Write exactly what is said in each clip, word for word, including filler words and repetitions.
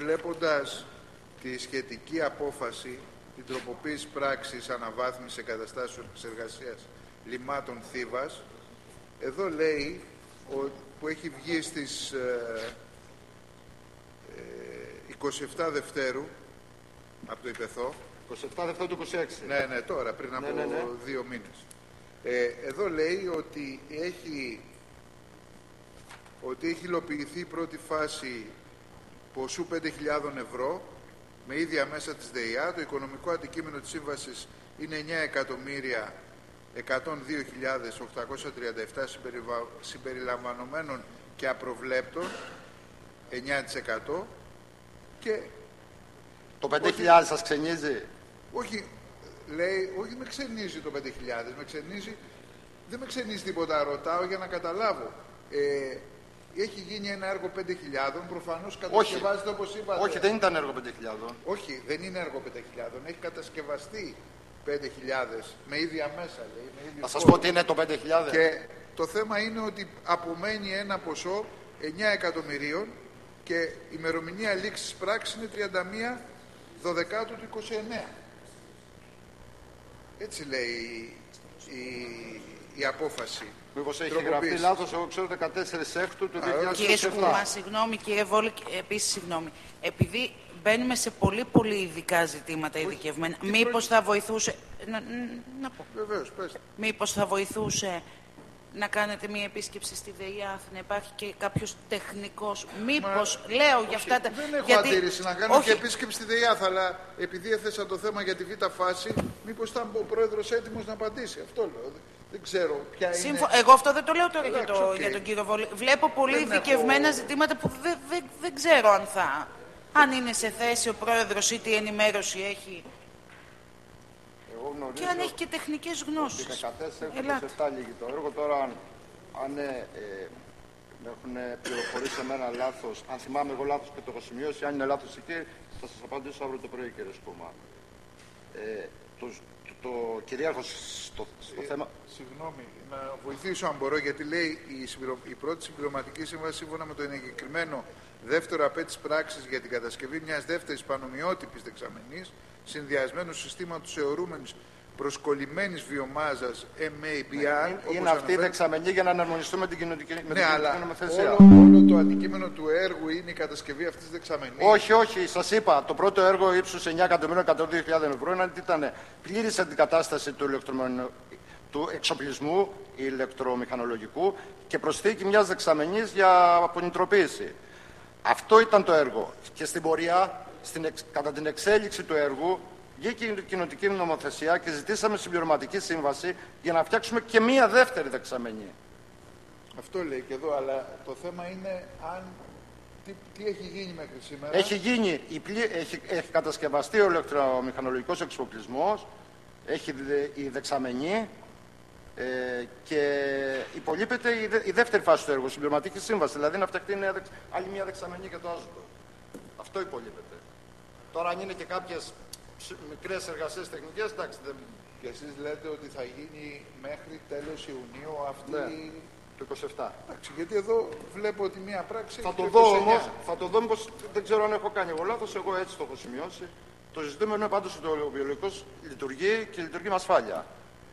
Βλέποντας τη σχετική απόφαση, την τροποποίηση πράξης αναβάθμισης εγκαταστάσεων εξεργασίας λιμάτων Θήβας, εδώ λέει που έχει βγει στις ε, ε, είκοσι επτά Δευτέρου από το ΙΠΕΘΟ. είκοσι επτά Δευτέρου του είκοσι έξι. Ναι, ναι, τώρα, πριν από ναι, ναι, ναι. δύο μήνες. Ε, εδώ λέει ότι έχει, ότι έχει υλοποιηθεί η πρώτη φάση ποσού πέντε χιλιάδες ευρώ με ίδια μέσα της ΔΕΙΑ. Το οικονομικό αντικείμενο της σύμβασης είναι εννέα εκατομμύρια εκατόν δύο χιλιάδες οκτακόσια τριάντα επτά συμπεριλαμβανομένων και απροβλέπτων εννέα τοις εκατό. Και το πέντε χιλιάδες σας ξενίζει? Όχι, λέει, όχι με ξενίζει το πέντε χιλιάδες, με ξενίζει, δεν με ξενίζει τίποτα, ρωτάω για να καταλάβω. Ε, έχει γίνει ένα έργο πέντε χιλιάδες, προφανώς κατασκευάζεται όπως είπατε. Όχι, δεν ήταν έργο πέντε χιλιάδες. Όχι, δεν είναι έργο πέντε χιλιάδες, έχει κατασκευαστεί πέντε χιλιάδες με ίδια μέσα, λέει. Με ίδιο θα σας πω τι είναι το πέντε χιλιάδες. Και το θέμα είναι ότι απομένει ένα ποσό εννέα εκατομμυρίων και η ημερομηνία λήξης πράξης είναι τριάντα μία Δωδεκάτου του είκοσι εννέα. Έτσι λέει η, η, η απόφαση. Μήπως έχει γραφτεί λάθος, εγώ ξέρω δεκατέσσερις Έκτου του δύο χιλιάδες επτά. Κύριε Σκούμα, συγγνώμη, κύριε Βόλη, επίσης συγγνώμη. Επειδή μπαίνουμε σε πολύ πολύ ειδικά ζητήματα ειδικευμένα, μήπως θα βοηθούσε... Να, να πω. Βεβαίως, πες. Μήπως θα βοηθούσε να κάνετε μια επίσκεψη στη ΔΕΙΑ, να υπάρχει και κάποιος τεχνικός. Μήπως, Μα... λέω όχι, για αυτά τα... Δεν έχω γιατί... αντίρρηση να κάνω όχι. και επίσκεψη στη ΔΕΙΑ, αλλά επειδή έθεσα το θέμα για τη β' φάση, μήπως ήταν ο πρόεδρος έτοιμος να απαντήσει. Αυτό λέω. Δεν ξέρω ποια Σύμφω... είναι... Εγώ αυτό δεν το λέω τώρα Εντάξει, για, το... okay. για τον κύριο Βόλη. Βλέπω πολύ δεν ειδικευμένα έχω... ζητήματα που δεν, δεν, δεν ξέρω αν θα... Αν είναι σε θέση ο πρόεδρος ή τι ενημέρωση έχει. Και αν έχει και τεχνικές γνώσεις. δεκατέσσερα είκοσι επτά λήγει το έργο. Τώρα, αν, αν ε, ε, με έχουν πληροφορήσει εμένα λάθος, αν θυμάμαι εγώ λάθος και το έχω σημειώσει, αν είναι λάθος εκεί, θα σας απαντήσω αύριο το πρωί, κύριε Σκούμα. Ε, το, το, το κυρίαρχο στο, στο ε, θέμα... Συγγνώμη, να βοηθήσω αν μπορώ, γιατί λέει η, συμπληρω... η πρώτη συμπληρωματική σύμβαση σύμφωνα με το εγκεκριμένο δεύτερο απέτης πράξης για την κατασκευή μιας δεύτερης πανομοιότυπης δεξαμενής συνδυασμένου συστήματος αιωρούμενης προσκολλημένης βιομάζας εμ έι μπι αρ. Είναι, είναι αυτή η δεξαμενή για να εναρμονιστούμε την κοινωνική ναι, νομοθεσία. Όλο, όλο το αντικείμενο του έργου είναι η κατασκευή αυτής της δεξαμενής. Όχι, όχι, σας είπα. Το πρώτο έργο ύψους εννέα εκατομμύρια εκατόν δύο χιλιάδες ευρώ ήταν πλήρης αντικατάσταση του, του εξοπλισμού ηλεκτρομηχανολογικού και προσθήκη μιας δεξαμενής για απονητροποίηση. Αυτό ήταν το έργο. Και στην πορεία, στην εξ, κατά την εξέλιξη του έργου, βγήκε η κοινοτική νομοθεσία και ζητήσαμε συμπληρωματική σύμβαση για να φτιάξουμε και μία δεύτερη δεξαμενή. Αυτό λέει και εδώ, αλλά το θέμα είναι αν... Τι, τι έχει γίνει μέχρι σήμερα. Έχει γίνει, η πλή, έχει, έχει κατασκευαστεί ο ηλεκτρομηχανολογικός εξοπλισμός, έχει η δεξαμενή ε, και υπολείπεται η, δε, η δεύτερη φάση του έργου, συμπληρωματική σύμβαση, δηλαδή να φτιαχτεί νέα, άλλη μία δεξαμενή για το άζωτο. Αυτό υπολείπεται. Τώρα αν είναι και κάποιες μικρές εργασίες τεχνικές, εντάξει. Δεν... Και εσείς λέτε ότι θα γίνει μέχρι τέλος Ιουνίου αυτή... Ναι, το είκοσι επτά. Εντάξει, γιατί εδώ βλέπω ότι μία πράξη... Θα το δω όμως, θα το δω πως δεν ξέρω αν έχω κάνει εγώ λάθος, εγώ έτσι το έχω σημειώσει. Το ζητούμενο είναι πάντως ότι ο βιολογικός λειτουργεί και λειτουργεί με ασφάλεια.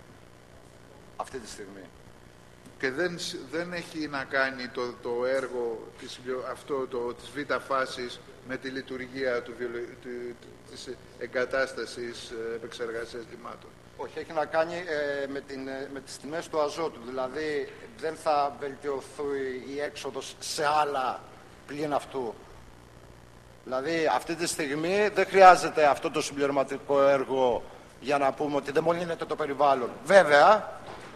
Αυτή τη στιγμή. Και δεν, δεν έχει να κάνει το, το έργο της, αυτό το, της β' φάσης με τη λειτουργία του, του, της εγκατάστασης επεξεργασίας λιμάτων. Όχι, έχει να κάνει ε, με, την, με τις τιμές του αζότου. Δηλαδή δεν θα βελτιωθεί η έξοδος σε άλλα πλην αυτού. Δηλαδή αυτή τη στιγμή δεν χρειάζεται αυτό το συμπληρωματικό έργο για να πούμε ότι δεν μολύνεται το περιβάλλον. Βέβαια,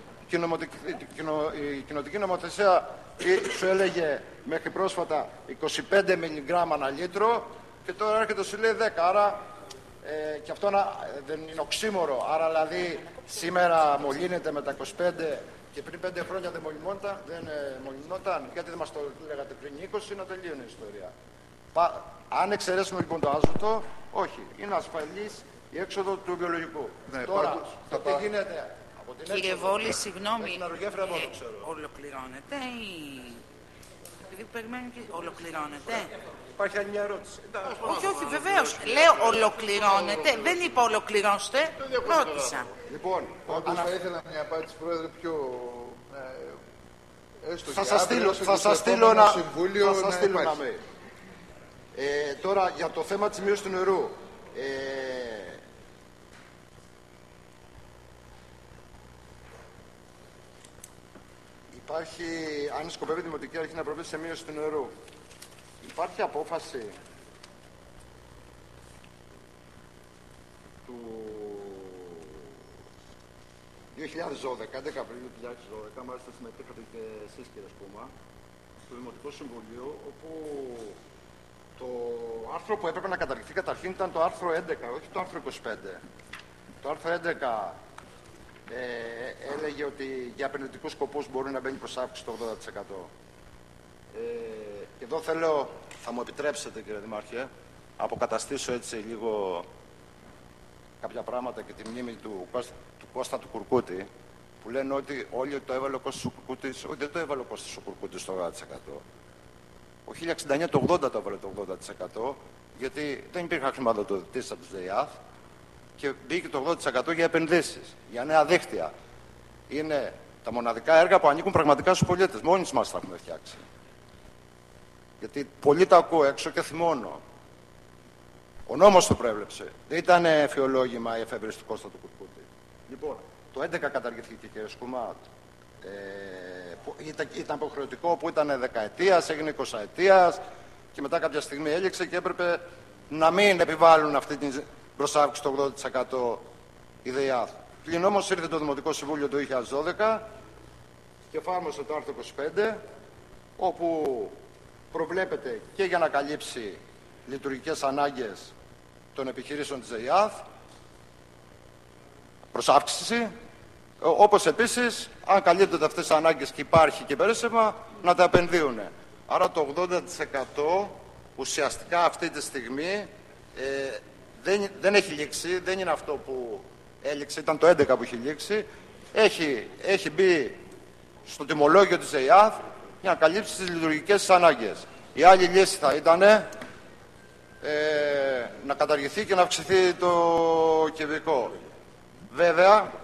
η κοινοτική νομοθεσία σου έλεγε μέχρι πρόσφατα είκοσι πέντε μιλιγκράμμ ανά λίτρο και τώρα έρχεται σου λέει δέκα, άρα ε, και αυτό να, δεν είναι οξύμορο, άρα δηλαδή σήμερα μολύνεται με τα είκοσι πέντε και πριν πέντε χρόνια δεν μολυνόταν, δεν ε, μολυνόταν, γιατί δεν μας το λέγατε πριν είκοσι, να τελείωνε η ιστορία. Πα, αν εξαιρέσουμε λοιπόν το άζωτο, όχι, είναι ασφαλής η έξοδο του βιολογικού. Ναι, τώρα, πάντως, το τι πά... γίνεται... Κύριε Βόλη, συγγνώμη, ε, ολοκληρώνεται η... επειδή περιμένουν και ολοκληρώνεται. Υπάρχει άλλη μια ερώτηση. Όχι, όχι, βεβαίως. Λέω ολοκληρώνεται. Δεν είπα ολοκληρώστε. Ρώτησα. Λοιπόν, Όντως θα ήθελα μια απάντηση, Πρόεδρε, πιο... Ε, έστω θα και σας αύριο, στείλω, έστω θα και στο σας στείλω επόμενο ένα, Συμβούλιο θα σας να στείλω ένα υπάρχει. mail. Ε, τώρα, για το θέμα της μείωσης του νερού. Ε, υπάρχει, αν σκοπεύει η Δημοτική Αρχή να προβεί σε μείωση του νερού, υπάρχει απόφαση του δύο χιλιάδες δώδεκα, έντεκα Απριλίου δύο χιλιάδες δώδεκα, μάλιστα συμμετείχατε και εσείς, κύριε Σκούμα, του Δημοτικού Συμβουλίου, όπου το άρθρο που έπρεπε να καταργηθεί καταρχήν ήταν το άρθρο έντεκα, όχι το άρθρο είκοσι πέντε. Το άρθρο έντεκα ε, έλεγε ότι για επενδυτικούς σκοπούς μπορεί να μπαίνει προς αύξηση το ογδόντα τοις εκατό. Ε, και εδώ θέλω, θα μου επιτρέψετε, κύριε Δημάρχε, αποκαταστήσω έτσι λίγο κάποια πράγματα και τη μνήμη του, του Κώστα του Κουρκούτη, που λένε ότι όλοι το έβαλε ο Κώστας ο Κουρκούτης, όχι, δεν το έβαλε ο Κώστας ο Κουρκούτης το ογδόντα τοις εκατό. Ο χίλια εξήντα εννιά το ογδόντα το έβαλε το ογδόντα τοις εκατό, γιατί δεν υπήρχαν χρηματοδοτήσεις από τις ΔΕΙΑΘ και μπήκε το ογδόντα τοις εκατό για επενδύσεις, για νέα δίκτυα. Είναι τα μοναδικά έργα που ανήκουν πραγματικά στους πολίτες. Μόνοι μας τα έχουμε φτιάξει. Γιατί πολλοί τα ακούω έξω και θυμώνω. Ο νόμος το προέβλεψε. Δεν ήταν φιολόγημα η εφεύρεση του Κώστα του Κουρκούτη. Λοιπόν, το έντεκα καταργήθηκε, κύριε Σκούμα. Ε, που ήταν, ήταν υποχρεωτικό που ήταν δεκαετίας, έγινε εικοσαετίας και μετά κάποια στιγμή έληξε και έπρεπε να μην επιβάλλουν αυτή την προσάυξη το ογδόντα τοις εκατό η ΔΕΙΑΘ. Πλην όμως ήρθε το Δημοτικό Συμβούλιο το δύο χιλιάδες δώδεκα και εφάρμοσε το άρθρο είκοσι πέντε, όπου προβλέπεται και για να καλύψει λειτουργικές ανάγκες των επιχειρήσεων της ΔΕΙΑΘ προς αύξηση, όπως επίσης, αν καλύπτονται αυτές τις ανάγκες και υπάρχει και περίσσεμα, να τα επενδύουν. Άρα το ογδόντα τοις εκατό ουσιαστικά αυτή τη στιγμή ε, δεν, δεν έχει λήξει, δεν είναι αυτό που έληξε, ήταν το έντεκα που έχει λήξει, έχει, έχει μπει στο τιμολόγιο της ΔΕΙΑΘ για να καλύψει τις λειτουργικές ανάγκες. Η άλλη λύση θα ήταν ε, να καταργηθεί και να αυξηθεί το κυβικό. Βέβαια,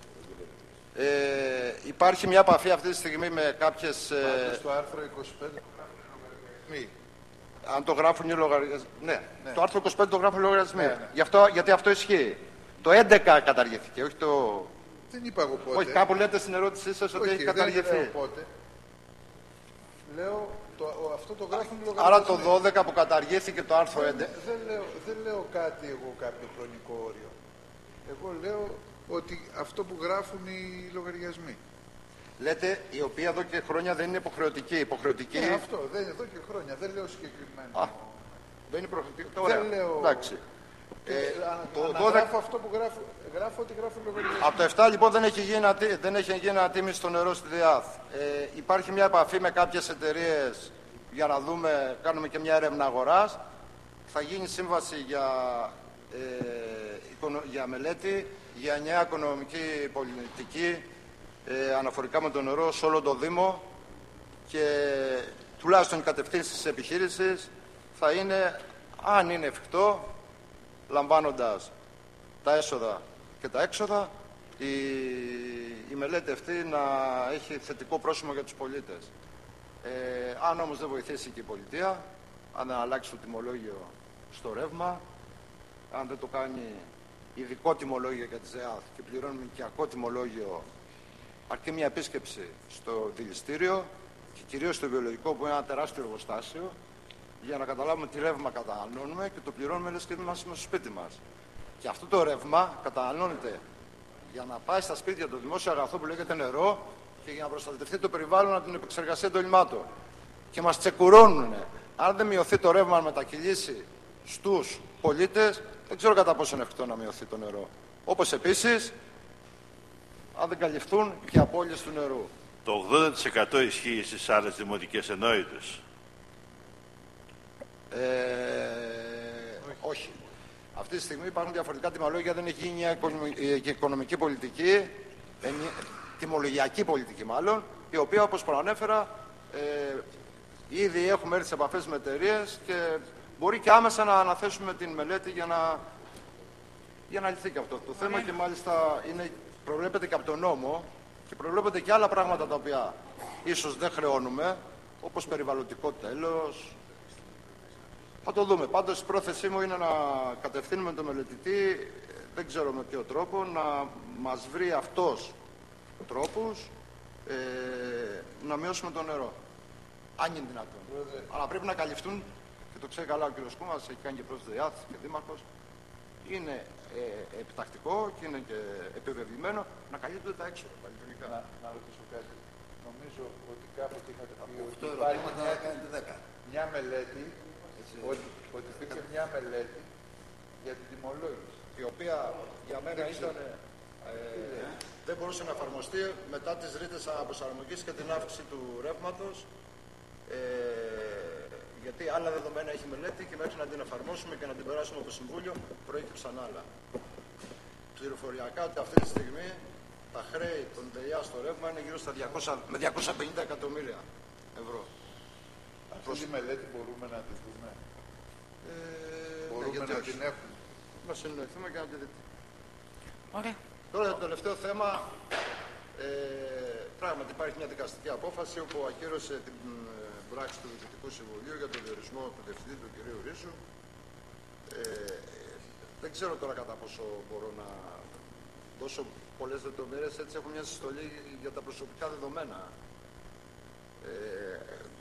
ε, υπάρχει μια επαφή αυτή τη στιγμή με κάποιες... Ε, στο άρθρο είκοσι πέντε λογαριασμοί. Αν το γράφουν οι λογαριασμοί. Ναι. Ναι. Το άρθρο είκοσι πέντε το γράφουν οι λογαριασμοί. Ναι, ναι. Γι' αυτό, γιατί αυτό ισχύει. Το έντεκα καταργήθηκε, όχι το... Δεν είπα εγώ πότε. Όχι, κάπου λέτε στην ερώτησή σας ότι Όχι, έχει δεν καταργηθεί. λέω πότε. Λέω, το, ο- αυτό το γράφουν οι λογαριασμοί. Άρα το δώδεκα που καταργήθηκε το άρθρο έντεκα. Δεν λέω, δεν λέω κάτι εγώ, κάποιο χρονικό όριο. Εγώ λέω ότι αυτό που γράφουν οι λογαριασμοί. Λέτε, η οποία εδώ και χρόνια δεν είναι υποχρεωτική. Υποχρεωτική. Ε, αυτό, δεν, εδώ και χρόνια, δεν λέω συγκεκριμένα. Α, δεν είναι υποχρεωτική. Ωραία. Δεν λέω... Εντάξει. Ε, ανα, το αναγράφω δώδεκα... αυτό που γράφω, γράφω ότι γράφουν οι λογαριασμοί. Από το επτά λοιπόν δεν έχει γίνει, ατη... δεν έχει γίνει ανατίμηση στο νερό στη ΔΕΙΑΘ. Ε, υπάρχει μια επαφή με κάποιες εταιρείες για να δούμε, κάνουμε και μια έρευνα αγοράς. Θα γίνει σύμβαση για, ε, οικονο... για μελέτη, για νέα οικονομική πολιτική ε, αναφορικά με το νερό σε όλο το Δήμο και τουλάχιστον οι κατευθύνσεις της επιχείρησης θα είναι, αν είναι εφικτό, λαμβάνοντας τα έσοδα και τα έξοδα, η, η μελέτη αυτή να έχει θετικό πρόσημο για τους πολίτες. Ε, αν όμως δεν βοηθήσει και η πολιτεία, αν δεν αλλάξει το τιμολόγιο στο ρεύμα, αν δεν το κάνει ειδικό τιμολόγιο για τη ΔΕΙΑΘ και πληρώνουμε οικιακό τιμολόγιο, αρκεί μια επίσκεψη στο δηληστήριο και κυρίως στο βιολογικό που είναι ένα τεράστιο εργοστάσιο, για να καταλάβουμε τι ρεύμα καταναλώνουμε και το πληρώνουμε λες και είμαστε στο σπίτι μας. Και αυτό το ρεύμα καταναλώνεται για να πάει στα σπίτια το δημόσιο αγαθό που λέγεται νερό και για να προστατευτεί το περιβάλλον από την επεξεργασία των λιμάτων. Και μας τσεκουρώνουν. Αν δεν μειωθεί το ρεύμα, αν μετακυλήσει στους πολίτες, δεν ξέρω κατά πόσο είναι εφικτό να μειωθεί το νερό. Όπως επίσης, αν δεν καλυφθούν και απώλειες του νερού. Το ογδόντα τοις εκατό ισχύει στις άλλες δημοτικές ενότητες. Ε, όχι. Αυτή τη στιγμή υπάρχουν διαφορετικά τιμολόγια, δεν έχει γίνει μια οικονομική πολιτική, τιμολογιακή πολιτική μάλλον, η οποία όπως προανέφερα ε, Ήδη έχουμε έρθει σε επαφές με εταιρείες και μπορεί και άμεσα να αναθέσουμε την μελέτη για να, για να λυθεί και αυτό το θέμα. Και μάλιστα είναι, προβλέπεται και από τον νόμο και προβλέπεται και άλλα πράγματα τα οποία ίσως δεν χρεώνουμε, όπως περιβαλλοντικό τέλος. Θα το δούμε. Πάντως η πρόθεσή μου είναι να κατευθύνουμε τον μελετητή, δεν ξέρω με ποιο τρόπο, να μας βρει αυτός τρόπους ε, να μειώσουμε το νερό. Αν είναι δυνατόν. Πρόεδρε. Αλλά πρέπει να καλυφθούν, και το ξέρει καλά ο κ. Κούμας, έχει κάνει και πρόσθετη διάθεση και δήμαρχος, είναι ε, επιτακτικό και είναι και επιβεβλημένο να καλύπτονται τα έξοδα. Να, να ρωτήσω κάτι. Νομίζω ότι κάποτε είχατε πει ότι αυτό υπάρχει μια, μια μελέτη, ότι, ότι υπήρχε μια μελέτη για την τιμολόγηση. Η οποία για μένα ήταν, ε, δεν μπορούσε να εφαρμοστεί μετά τις ρήτες αποσαρμογής και την αύξηση του ρεύματος. Ε, γιατί άλλα δεδομένα έχει μελέτη και μέχρι να την εφαρμόσουμε και να την περάσουμε από το Συμβούλιο προέκυψαν άλλα. Πληροφοριακά ότι αυτή τη στιγμή τα χρέη των ΔΕΙΑ στο ρεύμα είναι γύρω στα διακόσια με διακόσια πενήντα εκατομμύρια ευρώ. Αυτή Προς... τη μελέτη μπορούμε να τη δούμε. Ε, μπορούμε ναι, να όχι. την έχουμε. Να συνοηθούμε και να τη δείτε. Ωραία. Τώρα το τελευταίο θέμα, ε, πράγματι υπάρχει μια δικαστική απόφαση όπου ακύρωσε την ε, πράξη του Διοικητικού Συμβουλίου για τον διορισμό του διευθυντή του κ. Ρήσου. Ε, δεν ξέρω τώρα κατά πόσο μπορώ να δώσω πολλές λεπτομέρειες, έτσι έχω μια συστολή για τα προσωπικά δεδομένα. Ε,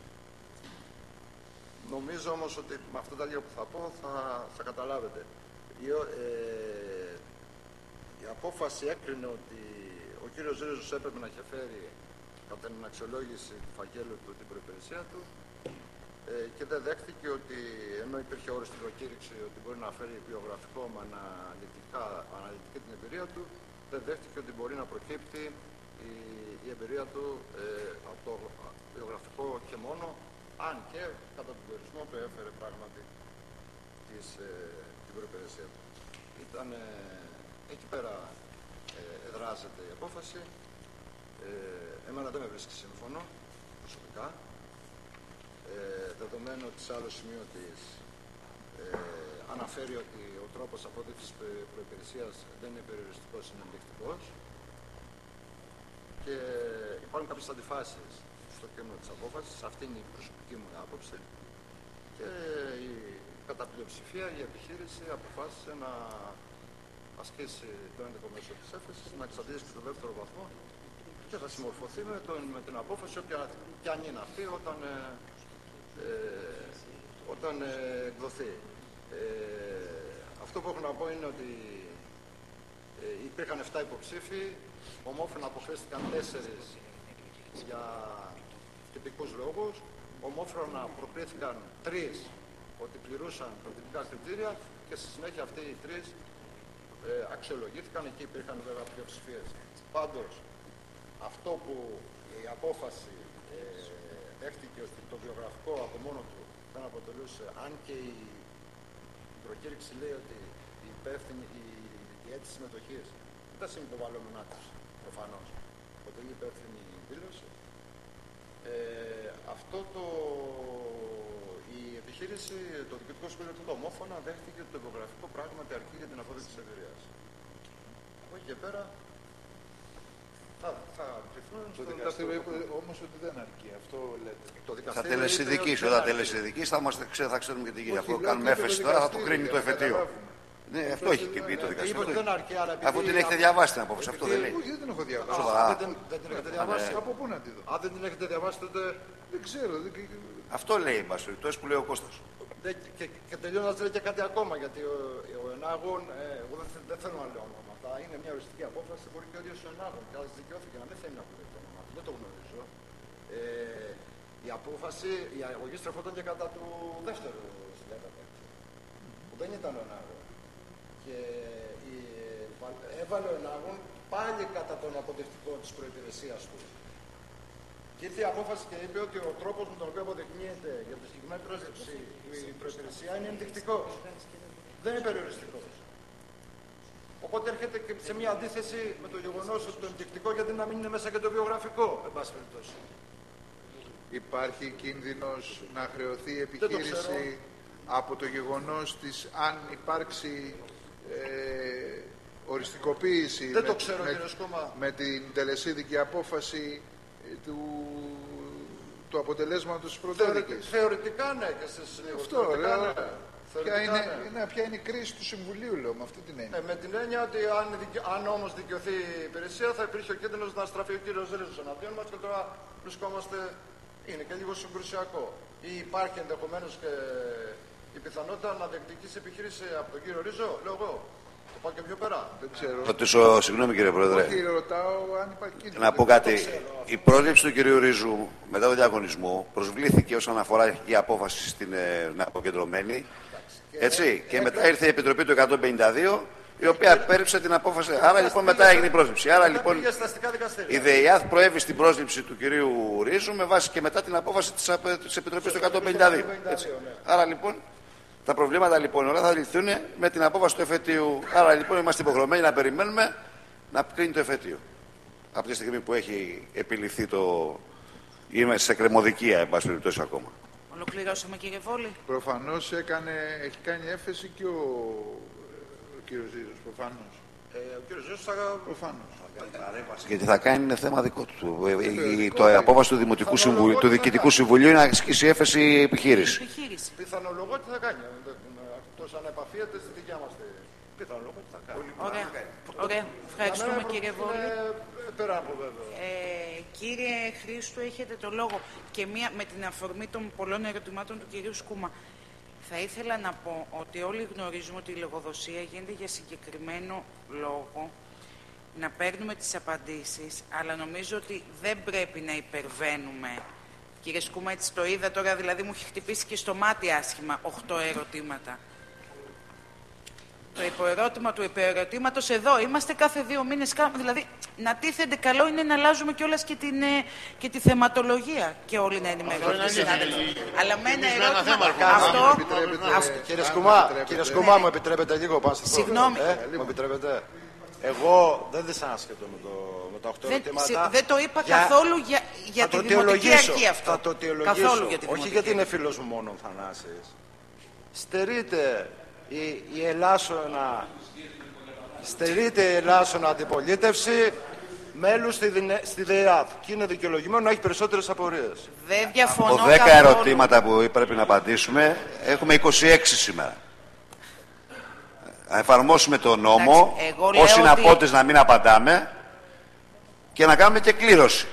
νομίζω όμως ότι με αυτά τα λίγα που θα πω θα, θα καταλάβετε. Η, ε, η απόφαση έκρινε ότι ο κύριος Ρίζος έπρεπε να είχε φέρει κατά την αξιολόγηση του φακέλου του την προϋπηρεσία του ε, και δεν δέχτηκε ότι, ενώ υπήρχε όρος στην προκήρυξη ότι μπορεί να φέρει βιογραφικό με αναλυτικά, αναλυτική την εμπειρία του, δεν δέχτηκε ότι μπορεί να προκύπτει η, η εμπειρία του ε, από το βιογραφικό και μόνο, αν και κατά τον διορισμό του έφερε πράγματι της, ε, την προϋπηρεσία του. Ήταν, ε, εκεί πέρα ε, εδράζεται η απόφαση. Ε, εμένα δεν με βρίσκει σύμφωνο προσωπικά. Ε, δεδομένου ότι σε άλλο σημείο της ε, αναφέρει ότι ο τρόπος απόδειξης προϋπηρεσίας δεν είναι περιοριστικός, είναι ενδεικτικός. Και υπάρχουν κάποιες αντιφάσεις στο κείμενο της απόφασης. Αυτή είναι η προσωπική μου άποψη. Και η κατά πλειοψηφία η επιχείρηση αποφάσισε να ασκήσει το έντεκο μέσο της έφεσης, να εξαντλήσει και το δεύτερο βαθμό και θα συμμορφωθεί με, τον, με την απόφαση, όποια και αν είναι αυτή, όταν, ε, όταν ε, εκδοθεί. Ε, αυτό που έχω να πω είναι ότι ε, υπήρχαν εφτά υποψήφοι, ομόφωνα αποκλείστηκαν τέσσερις για τυπικούς λόγους, ομόφωνα προκρίθηκαν τρεις ότι πληρούσαν προτυπικά κριτήρια και στη συνέχεια αυτοί οι τρεις ε, αξιολογήθηκαν, εκεί υπήρχαν βέβαια πλειοψηφίες. Πάντως, αυτό που η απόφαση ε, δέχτηκε ότι το βιογραφικό από μόνο του δεν αποτελούσε, αν και η, η προκήρυξη λέει ότι η υπεύθυνη, η, η αίτηση συμμετοχής δεν συμποβαλλόμενά της προφανώς, αποτελεί υπεύθυνη δήλωση. Ε, αυτό το, η επιχείρηση, το Διοικητικό Συμβούλιο του ομόφωνα δέχτηκε ότι το βιογραφικό πράγματι αρκεί για την απόδειξη της εμπειρίας. Από εκεί και πέρα θα, θα κρυφθούν. Το δικαστήριο είπε όμως ότι δεν αρκεί. Αυτό λέτε. Το θα τελεσυνδικήσει, όταν τελεσυνδικήσει θα, θα ξέρουμε και τι γίνεται. Αφού κάνουμε έφεση τώρα θα το κρίνει το εφετείο. Ναι, αυτό έχει και πει το δικαστήριο. Αφού την έχετε διαβάσει την απόφαση, αυτό δεν λέει. Δεν την έχω διαβάσει. Δεν την έχετε διαβάσει. Από πού να τη δω. Αν δεν την έχετε διαβάσει, τότε. Δεν ξέρω. Αυτό λέει η Μπασοϊτός που λέει ο Κώστας. Και, και τελειώνοντας λέει και κάτι ακόμα, γιατί ο, ο Ενάγων, ε, εγώ δεν, δεν θέλω να λέω ονόματα, είναι μια οριστική απόφαση, μπορεί και ο ίδιος ο Ενάγων, και άλλος δικαιώθηκε να μην θέλει να πει το όνομα, δεν το γνωρίζω. Ε, η απόφαση, η αγωγή στρεφόταν και κατά του δεύτερου συντάγματο, που δεν ήταν ο Ενάγων. Και η, έβαλε ο Ενάγων πάλι κατά τον αποδεικτικό της προϋπηρεσίας του. Και ήρθε η απόφαση και είπε ότι ο τρόπος με τον οποίο αποδεικνύεται για τη συγκεκριμένη πρόσληψη η προϋπηρεσία είναι ενδεικτικός. Δεν είναι περιοριστικός. Οπότε έρχεται και σε μια αντίθεση με το γεγονός ότι το ενδεικτικό γιατί να μην είναι μέσα και το βιογραφικό, εν πάση περιπτώσει. υπάρχει κίνδυνος να χρεωθεί η επιχείρηση από το γεγονός της, αν υπάρξει ε, οριστικοποίηση Δεν με, το ξέρω, με, κύριε Σκούμα. με την τελεσίδικη απόφαση του, του αποτελέσματος της πρωτόδικης. Θεωρητικά ναι και στις Αυτό, λέω. Ναι. Ποια είναι, ναι. Ναι, ποια είναι η κρίση του Συμβουλίου, λέω, με αυτή την έννοια. Ναι, με την έννοια ότι αν, αν όμως δικαιωθεί η υπηρεσία θα υπήρχε ο κίνδυνος να στραφεί ο κύριος Ρίζος εναντίον μας και τώρα βρισκόμαστε, είναι και λίγο συγκρουσιακό. Ή υπάρχει ενδεχομένως και η πιθανότητα να διεκδικήσει επιχείρηση από τον κύριο Ρίζο, λέω εγώ. Το πάω και πιο πέρα. Δεν ξέρω. Ρωτήσω, συγγνώμη κύριε Πρόεδρε. Όχι, ρωτάω αν υπάρχει κίνδυνο. Να πω κάτι. Η πρόσληψη του κυρίου Ρίζου μετά τον διαγωνισμό προσβλήθηκε όσον αφορά η απόφαση στην ε, αποκεντρωμένη. Έτσι. Και μετά ήρθε η Επιτροπή του εκατόν πενήντα δύο, η οποία πέριψε την απόφαση. Άρα λοιπόν μετά έγινε η πρόσληψη. Άρα λοιπόν η ΔΕΙΑΘ προέβη στην πρόσληψη του κυρίου Ρίζου με βάση και μετά την απόφαση της Επιτροπής του εκατόν πενήντα δύο. Έτσι. Άρα λοιπόν τα προβλήματα λοιπόν όλα θα λυθούν με την απόφαση του εφετείου. Άρα λοιπόν είμαστε υποχρεωμένοι να περιμένουμε να κρίνει το εφετείο. Από τη στιγμή που έχει επιληφθεί το. Είμαι σε κρεμωδικία, εν πάση περιπτώσει ακόμα. Ολοκληρώσαμε, κύριε Βόλη. Προφανώς έκανε, έχει κάνει έφεση και ο, ο κύριος Ζήσος, προφανώς. Ε, ο κύριος Ζήσος θα... Προφανώς. Γιατί θα κάνει είναι θέμα δικό του. Η, το απόφαση του, Δημοτικού Συμβουλίου, του Διοικητικού Συμβουλίου είναι να ασκήσει έφεση επιχείρηση. επιχείρηση. Πιθανολογώ ότι θα κάνει. Εκτός αν επαφίεται στη δικιά μας. Πιθανολογώ ότι θα κάνει. Ωραία. Ωραία. Ευχαριστούμε, κύριε Βόλη. Πέρα από βέβαιο. Ε, κύριε Χρήστο, έχετε το λόγο. Και μία, με την αφορμή των πολλών ερωτημάτων του κυρίου Σκούμα. Θα ήθελα να πω ότι όλοι γνωρίζουμε ότι η λογοδοσία γίνεται για συγκεκριμένο λόγο, να παίρνουμε τις απαντήσεις, αλλά νομίζω ότι δεν πρέπει να υπερβαίνουμε. Κύριε Σκούμα, έτσι το είδα τώρα, δηλαδή μου έχει χτυπήσει και στο μάτι άσχημα οχτώ ερωτήματα. Το υποερώτημα του υποερωτήματος εδώ είμαστε κάθε δύο μήνες. Δηλαδή, να τίθενται, καλό είναι να αλλάζουμε κιόλας και, την, και τη θεματολογία και όλοι να ενημερώνουν. Αλλά με ένα ερώτημα. Αυτό. Κύριε Σκουμά, κύριε Σκουμά, μου επιτρέπετε λίγο πάνω στο Συγγνώμη. Μου επιτρέπετε. Εγώ δεν δυσανασχετώ με, το, με τα οχτώ ερωτήματα. Δεν το είπα για, καθόλου για, για τη Δημοτική Αρχή αυτό. Θα το αιτιολογήσω. Όχι γιατί είναι φίλος μου μόνο ο Θανάσης. Στερείται η, η Ελλάσσονα, στερείται η Ελλάσσονα αντιπολίτευση μέλους στη, στη ΔΕΙΑΘ. Και είναι δικαιολογημένο να έχει περισσότερες απορίες. Δεν διαφωνώ. Από δέκα ερωτήματα που πρέπει να απαντήσουμε, έχουμε είκοσι έξι σήμερα. Να εφαρμόσουμε τον νόμο, όσοι είναι απότες να μην απαντάμε και να κάνουμε και κλήρωση.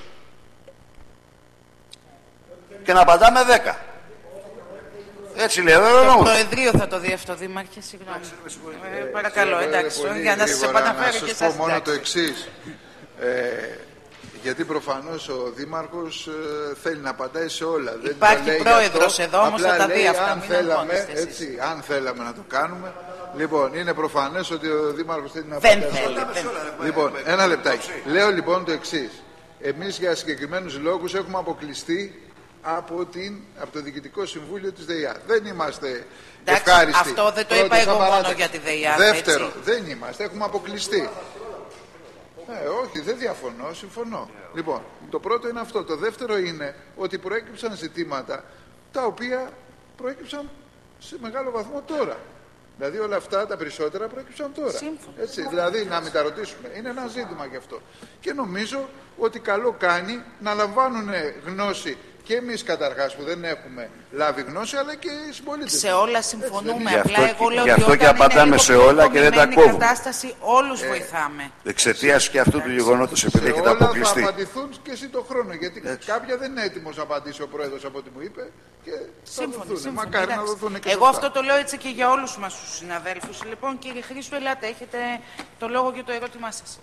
Και να απαντάμε δέκα. Έτσι λέει εδώ ο νόμος. Το Προεδρείο θα το δει αυτό, Δήμαρχε, συγγνώμη. Ε, παρακαλώ, εντάξει, για να σας επαναφέρει και σας. Να σας πω μόνο το εξής. Ε, γιατί προφανώς ο Δήμαρχος ε, θέλει να απαντάει σε όλα. Υπάρχει δεν πρόεδρος εδώ, όμως θα τα δει αυτά. Αν θέλαμε, έτσι, αν θέλαμε να το κάνουμε. Λοιπόν, είναι προφανές ότι ο Δήμαρχος θέλει να απαντάει σε όλα. Λοιπόν, ένα λεπτάκι. Λέω λοιπόν το εξής. Εμείς για συγκεκριμένους λόγους έχουμε αποκλειστεί από, την, από το Διοικητικό Συμβούλιο της ΔΕΙΑ. Δεν είμαστε εντάξει, ευχάριστοι. Αυτό δεν το είπα εγώ μόνο για τη ΔΕΙΑ. Δεύτερο, έτσι. δεν είμαστε, έχουμε αποκλειστεί. Ε, όχι, δεν διαφωνώ, συμφωνώ. Λοιπόν, το πρώτο είναι αυτό. Το δεύτερο είναι ότι προέκυψαν ζητήματα τα οποία προέκυψαν σε μεγάλο βαθμό τώρα. Δηλαδή όλα αυτά τα περισσότερα προέκυψαν τώρα. Έτσι, δηλαδή να μην τα ρωτήσουμε. Είναι ένα ζήτημα γι' αυτό. Και νομίζω ότι καλό κάνει να λαμβάνουν γνώση και εμείς καταρχάς που δεν έχουμε λάβει γνώση, αλλά και οι συμπολίτες. Σε όλα συμφωνούμε. Έτσι, απλά εγώ λέω γι' ότι αυτό και απαντάμε σε όλα και δεν τα κόβουμε. Κατάσταση όλους ε, βοηθάμε. Εξαιτίας και αυτού του γεγονότος, επειδή έχετε αποκλειστεί. Θα απαντηθούν και εσύ το χρόνο. Γιατί έτσι. Κάποια δεν είναι έτοιμος να απαντήσει ο Πρόεδρος από ό,τι μου είπε. Και σύμφωνοι, σύμφωνοι. Μακάρι εντάξει. Να δοθούν και εγώ αυτό το λέω έτσι και για όλους μας τους συναδέλφους. Λοιπόν, κύριε Χρήστο, ελάτε, έχετε το λόγο για το ερώτημά σας.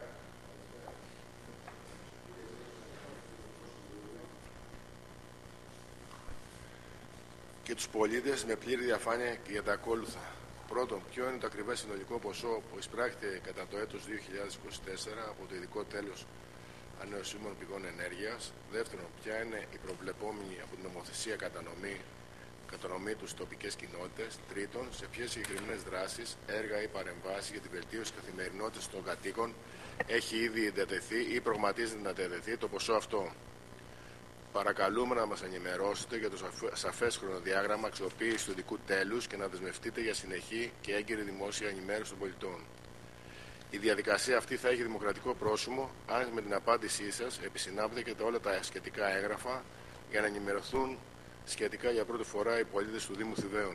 Και τους πολίτες με πλήρη διαφάνεια και για τα ακόλουθα. Πρώτον, ποιο είναι το ακριβές συνολικό ποσό που εισπράχθηκε κατά το έτος δύο χιλιάδες είκοσι τέσσερα από το ειδικό τέλος ανανεωσίμων πηγών ενέργειας. Δεύτερον, ποια είναι η προβλεπόμενη από την νομοθεσία κατανομή, κατανομή τους στις τοπικές κοινότητες. Τρίτον, σε ποιες συγκεκριμένες δράσεις, έργα ή παρεμβάσεις για τη βελτίωση της καθημερινότητας των κατοίκων έχει ήδη εντατεθεί ή προγραμματίζεται να εντατεθεί το ποσό αυτό. παρακαλούμε να μας ενημερώσετε για το σαφές χρονοδιάγραμμα αξιοποίησης του ειδικού τέλους και να δεσμευτείτε για συνεχή και έγκαιρη δημόσια ενημέρωση των πολιτών. Η διαδικασία αυτή θα έχει δημοκρατικό πρόσημο αν με την απάντησή σας επισυνάπτετε και τα όλα τα σχετικά έγγραφα για να ενημερωθούν σχετικά για πρώτη φορά οι πολίτες του Δήμου Θηβαίων.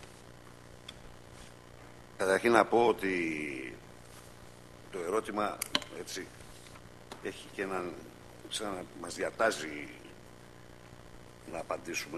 Καταρχήν να πω ότι το ερώτημα έτσι έχει και έναν, σαν να μας διατάζει να απαντήσουμε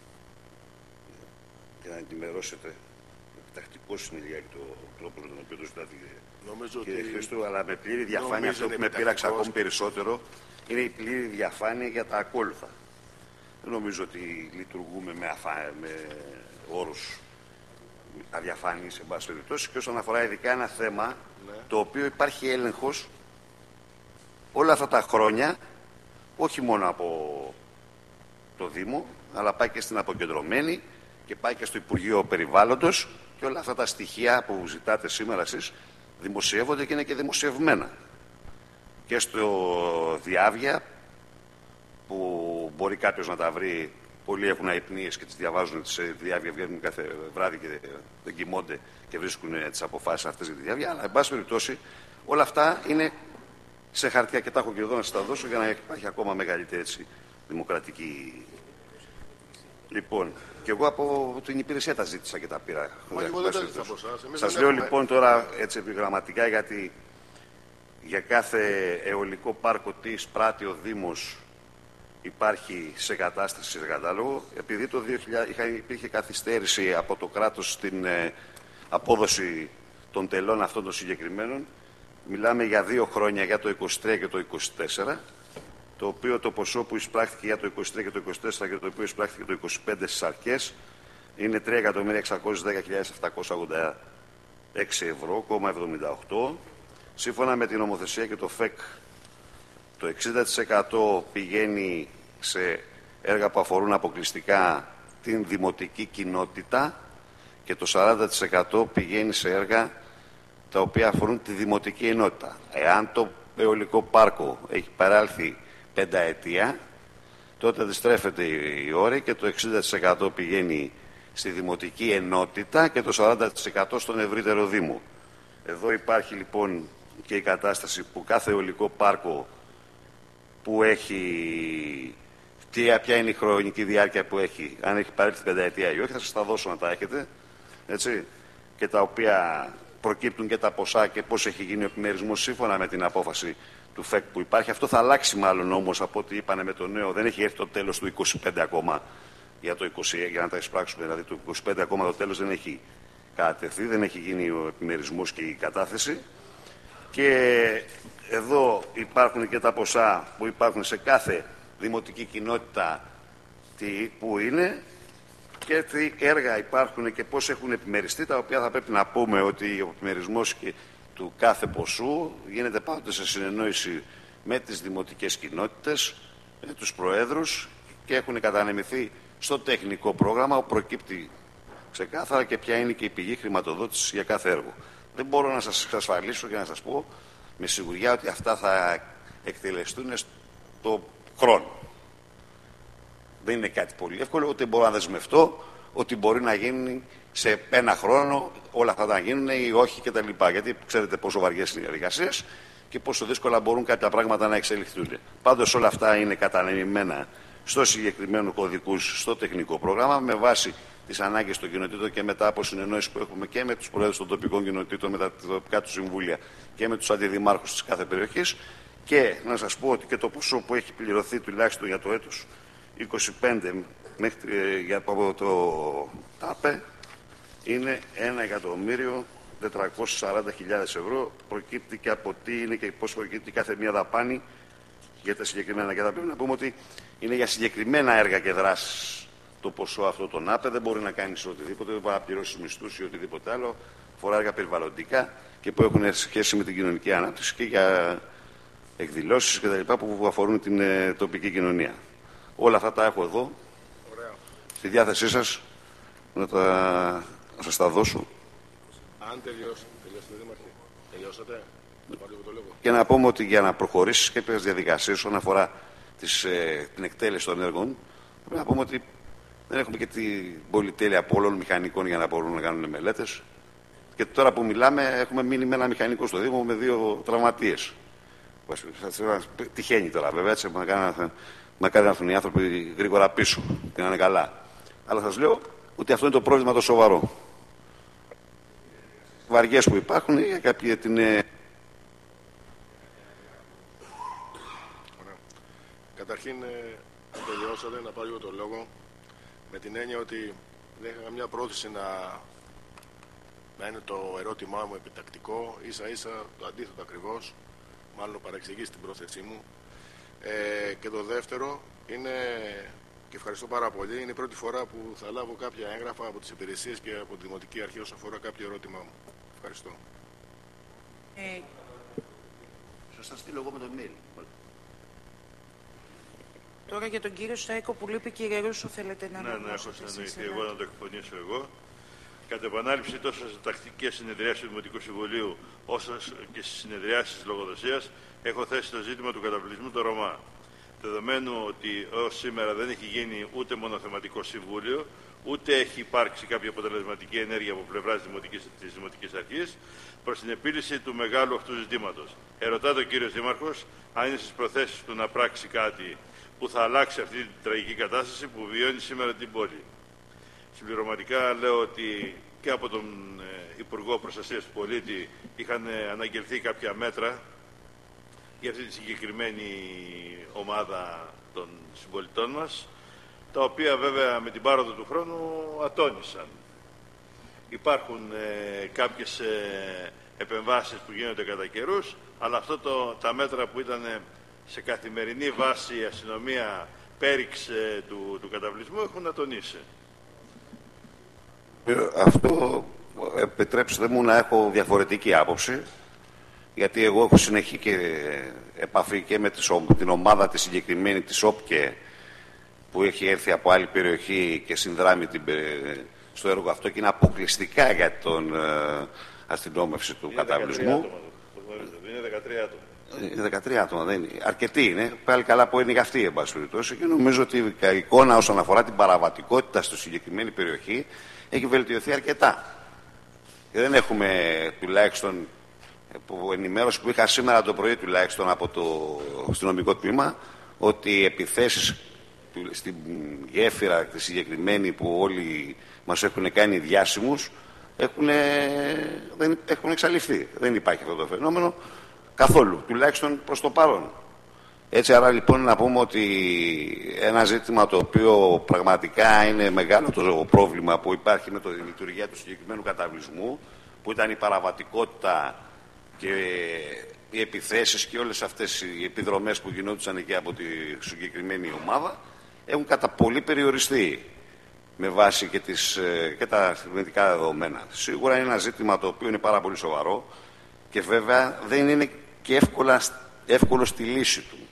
και να ενημερώσετε επιτακτικός είναι λίγα το τρόπο με τον οποίο το ζητάτε, κύριε ότι... Χρήστο, αλλά με πλήρη διαφάνεια. Αυτό που με πείραξε ακόμη περισσότερο είναι η πλήρη διαφάνεια για τα ακόλουθα. Δεν νομίζω ότι λειτουργούμε με, αφα... με όρους αδιαφάνειες, σε πάση περιπτώσει, και όσον αφορά ειδικά ένα θέμα ναι. το οποίο υπάρχει έλεγχος όλα αυτά τα χρόνια, όχι μόνο από το Δήμο, αλλά πάει και στην αποκεντρωμένη και πάει και στο Υπουργείο Περιβάλλοντος, και όλα αυτά τα στοιχεία που ζητάτε σήμερα εσείς δημοσιεύονται και είναι και δημοσιευμένα. Και στο Διάβια, που μπορεί κάποιος να τα βρει, πολλοί έχουν αϊπνίες και τις διαβάζουν τις Διάβια, βγαίνουν κάθε βράδυ και δεν κοιμώνται και βρίσκουν τις αποφάσεις αυτές για τη Διάβια, αλλά εν πάση περιπτώσει όλα αυτά είναι σε χαρτιά και τα έχω και εδώ να σας τα δώσω για να υπάρχει ακόμα μεγαλύτερη έτσι, δημοκρατική. Λοιπόν, και εγώ από την υπηρεσία τα ζήτησα και τα πήρα. Σας λέω λοιπόν τώρα έτσι επιγραμματικά, γιατί για κάθε αιωλικό πάρκο τι εισπράττει ο Δήμος υπάρχει σε κατάσταση, σε κατάλογο. Επειδή το δύο χιλιάδες υπήρχε καθυστέρηση από το κράτος στην ε, απόδοση των τελών αυτών των συγκεκριμένων, μιλάμε για δύο χρόνια, για το είκοσι τρία και το είκοσι τέσσερα, το οποίο το ποσό που εισπράχθηκε για το είκοσι τρία και το είκοσι τέσσερα και το οποίο εισπράχθηκε το είκοσι πέντε στις αρχές είναι τρία εκατομμύρια εξακόσιες δέκα χιλιάδες επτακόσια ογδόντα έξι ευρώ, εβδομήντα οκτώ. Σύμφωνα με την νομοθεσία και το ΦΕΚ, το εξήντα τοις εκατό πηγαίνει σε έργα που αφορούν αποκλειστικά την δημοτική κοινότητα και το σαράντα τοις εκατό πηγαίνει σε έργα τα οποία αφορούν τη δημοτική ενότητα. Εάν το αιωλικό πάρκο έχει παράλθει πενταετία, τότε αντιστρέφεται η ώρα και το εξήντα τοις εκατό πηγαίνει στη δημοτική ενότητα και το σαράντα τοις εκατό στον ευρύτερο Δήμο. Εδώ υπάρχει λοιπόν και η κατάσταση που κάθε αιωλικό πάρκο που έχει, ποια είναι η χρονική διάρκεια που έχει, αν έχει παρέλθει πενταετία ή όχι, θα σας τα δώσω να τα έχετε, έτσι, και τα οποία προκύπτουν και τα ποσά και πώς έχει γίνει ο επιμερισμός σύμφωνα με την απόφαση του ΦΕΚ που υπάρχει. Αυτό θα αλλάξει μάλλον όμως από ό,τι είπανε με το νέο. Δεν έχει έρθει το τέλος του είκοσι πέντε ακόμα για το είκοσι, για να τα εισπράξουμε. Δηλαδή το είκοσι πέντε ακόμα το τέλος δεν έχει κατατεθεί, δεν έχει γίνει ο επιμερισμός και η κατάθεση. Και εδώ υπάρχουν και τα ποσά που υπάρχουν σε κάθε δημοτική κοινότητα που είναι και τι έργα υπάρχουν και πώς έχουν επιμεριστεί, τα οποία θα πρέπει να πούμε ότι ο επιμερισμός του κάθε ποσού γίνεται πάντοτε σε συνεννόηση με τις δημοτικές κοινότητες, με τους προέδρους, και έχουν κατανεμηθεί στο τεχνικό πρόγραμμα όπου προκύπτει ξεκάθαρα και ποια είναι και η πηγή χρηματοδότησης για κάθε έργο. Δεν μπορώ να σας εξασφαλίσω και να σας πω με σιγουριά ότι αυτά θα εκτελεστούν στο χρόνο. Δεν είναι κάτι πολύ εύκολο, ούτε μπορώ να δεσμευτώ ότι μπορεί να γίνει σε ένα χρόνο όλα αυτά να γίνουν ή όχι κτλ. Γιατί ξέρετε πόσο βαριές είναι οι διαδικασίες και πόσο δύσκολα μπορούν κάποια πράγματα να εξελιχθούν. Πάντως όλα αυτά είναι κατανεμημένα στο συγκεκριμένο κωδικούς, στο τεχνικό πρόγραμμα, με βάση τις ανάγκες των κοινοτήτων και μετά από συνεννόηση που έχουμε και με τους προέδρους των τοπικών κοινοτήτων, με τα τοπικά του συμβούλια και με τους αντιδημάρχους της κάθε περιοχής. Και να σας πω ότι και το ποσό που έχει πληρωθεί τουλάχιστον για το έτος είκοσι πέντε μέχρι, για, από το ΤΑΠΕ είναι ένα εκατομμύριο τετρακόσιες σαράντα χιλιάδες ευρώ. Προκύπτει και από τι είναι και πώς προκύπτει κάθε μία δαπάνη για τα συγκεκριμένα. Και θα πρέπει να πούμε ότι είναι για συγκεκριμένα έργα και δράσεις το ποσό αυτό των ΑΠΕ. Δεν μπορεί να κάνει οτιδήποτε, δεν μπορεί να πληρώσει μισθούς ή οτιδήποτε άλλο. Φορά έργα περιβαλλοντικά και που έχουν σχέση με την κοινωνική ανάπτυξη και για εκδηλώσεις και τα λοιπά που αφορούν την ε, τοπική κοινωνία. Όλα αυτά τα έχω εδώ. Ωραία. Στη διάθεσή σας να, τα... να σας τα δώσω. Αν τελειώσετε, τελειώσετε Δήμαρχε. Τελειώσατε. Το λόγο. Και να πούμε ότι για να προχωρήσεις κάποιες διαδικασίες όσον αφορά της, ε, την εκτέλεση των έργων, πρέπει να πούμε ότι δεν έχουμε και την πολυτέλεια πολλών μηχανικών για να μπορούν να κάνουν μελέτες. Και τώρα που μιλάμε, έχουμε μείνει με ένα μηχανικό στο Δήμο με δύο τραυματίες. Τυχαίνει τώρα, βέβαια, έτσι να κάνει να έρθουν οι άνθρωποι γρήγορα πίσω και να είναι καλά. Αλλά σας λέω ότι αυτό είναι το πρόβλημα το σοβαρό. Βαριές που υπάρχουν για κάποια την. Καταρχήν, αν τελειώσατε, να πάρω λίγο το λόγο με την έννοια ότι δεν είχα καμιά πρόθεση να, να είναι το ερώτημά μου επιτακτικό, ίσα ίσα το αντίθετο ακριβώς, μάλλον παρεξηγήσει την πρόθεσή μου. Ε, και το δεύτερο είναι, και ευχαριστώ πάρα πολύ, είναι η πρώτη φορά που θα λάβω κάποια έγγραφα από τις υπηρεσίες και από τη Δημοτική Αρχή όσον αφορά κάποιο ερώτημά μου. Ευχαριστώ. Ε... Σας θα στείλω εγώ με το email. Τώρα για τον κύριο Σταϊκό που λείπει, κύριε Ρούσο, θέλετε να αναγνώσετε? Ναι, ναι, έχω συνεννοηθεί εγώ να το εκφωνήσω εγώ. Κατ' επανάληψη, τόσο σε τακτικές συνεδριάσεις του Δημοτικού Συμβουλίου, όσο και στις συνεδριάσεις της λογοδοσίας, έχω θέσει το ζήτημα του καταπληκτισμού των Ρωμά. Δεδομένου ότι ως σήμερα δεν έχει γίνει ούτε μονοθεματικό συμβούλιο, ούτε έχει υπάρξει κάποια αποτελεσματική ενέργεια από πλευράς της Δημοτικής Αρχής προς την επίλυση του μεγάλου αυτού ζητήματος. Ερωτάται ο κύριος Δήμαρχος αν είναι στις προθέσεις του να πράξει κάτι που θα αλλάξει αυτή την τραγική κατάσταση που βιώνει σήμερα την πόλη. Συμπληρωματικά λέω ότι και από τον Υπουργό Προστασίας του Πολίτη είχαν αναγγελθεί κάποια μέτρα για αυτή τη συγκεκριμένη ομάδα των συμπολιτών μας, τα οποία βέβαια με την πάροδο του χρόνου ατώνησαν. Υπάρχουν ε, κάποιες ε, επεμβάσεις που γίνονται κατά καιρούς, αλλά αυτό το, τα μέτρα που ήταν σε καθημερινή βάση η αστυνομία πέριξ ε, του, του καταβλισμού έχουν ατονίσει. Αυτό επιτρέψτε μου να έχω διαφορετική άποψη, γιατί εγώ έχω συνεχή και επαφή και με την ομάδα τη συγκεκριμένη της ΟΠΚΕ που έχει έρθει από άλλη περιοχή και συνδράμει την, στο έργο αυτό και είναι αποκλειστικά για την αστυνόμευση του είναι καταβλισμού. Άτομα, είναι δεκατρία άτομα. Είναι δεκατρία άτομα, δεν είναι. Αρκετοί είναι. Πάλι καλά που είναι και αυτοί, εν πάση περιπτώσει. Και νομίζω ότι η εικόνα όσον αφορά την παραβατικότητα στη συγκεκριμένη περιοχή έχει βελτιωθεί αρκετά. Και δεν έχουμε τουλάχιστον που ενημέρωση που είχα σήμερα το πρωί τουλάχιστον από το αστυνομικό τμήμα ότι οι επιθέσεις στην γέφυρα τη συγκεκριμένη που όλοι μας έχουν κάνει διάσημους έχουν, δεν, έχουν εξαλειφθεί. Δεν υπάρχει αυτό το φαινόμενο καθόλου, τουλάχιστον προς το παρόν. Έτσι άρα λοιπόν να πούμε ότι ένα ζήτημα το οποίο πραγματικά είναι μεγάλο το πρόβλημα που υπάρχει με τη λειτουργία του συγκεκριμένου καταβλισμού, που ήταν η παραβατικότητα και οι επιθέσεις και όλες αυτές οι επιδρομές που γινόντουσαν εκεί από τη συγκεκριμένη ομάδα, έχουν κατά πολύ περιοριστεί με βάση και, τις, και τα κυβερνητικά δεδομένα. Σίγουρα είναι ένα ζήτημα το οποίο είναι πάρα πολύ σοβαρό και βέβαια δεν είναι και εύκολα, εύκολο στη λύση του.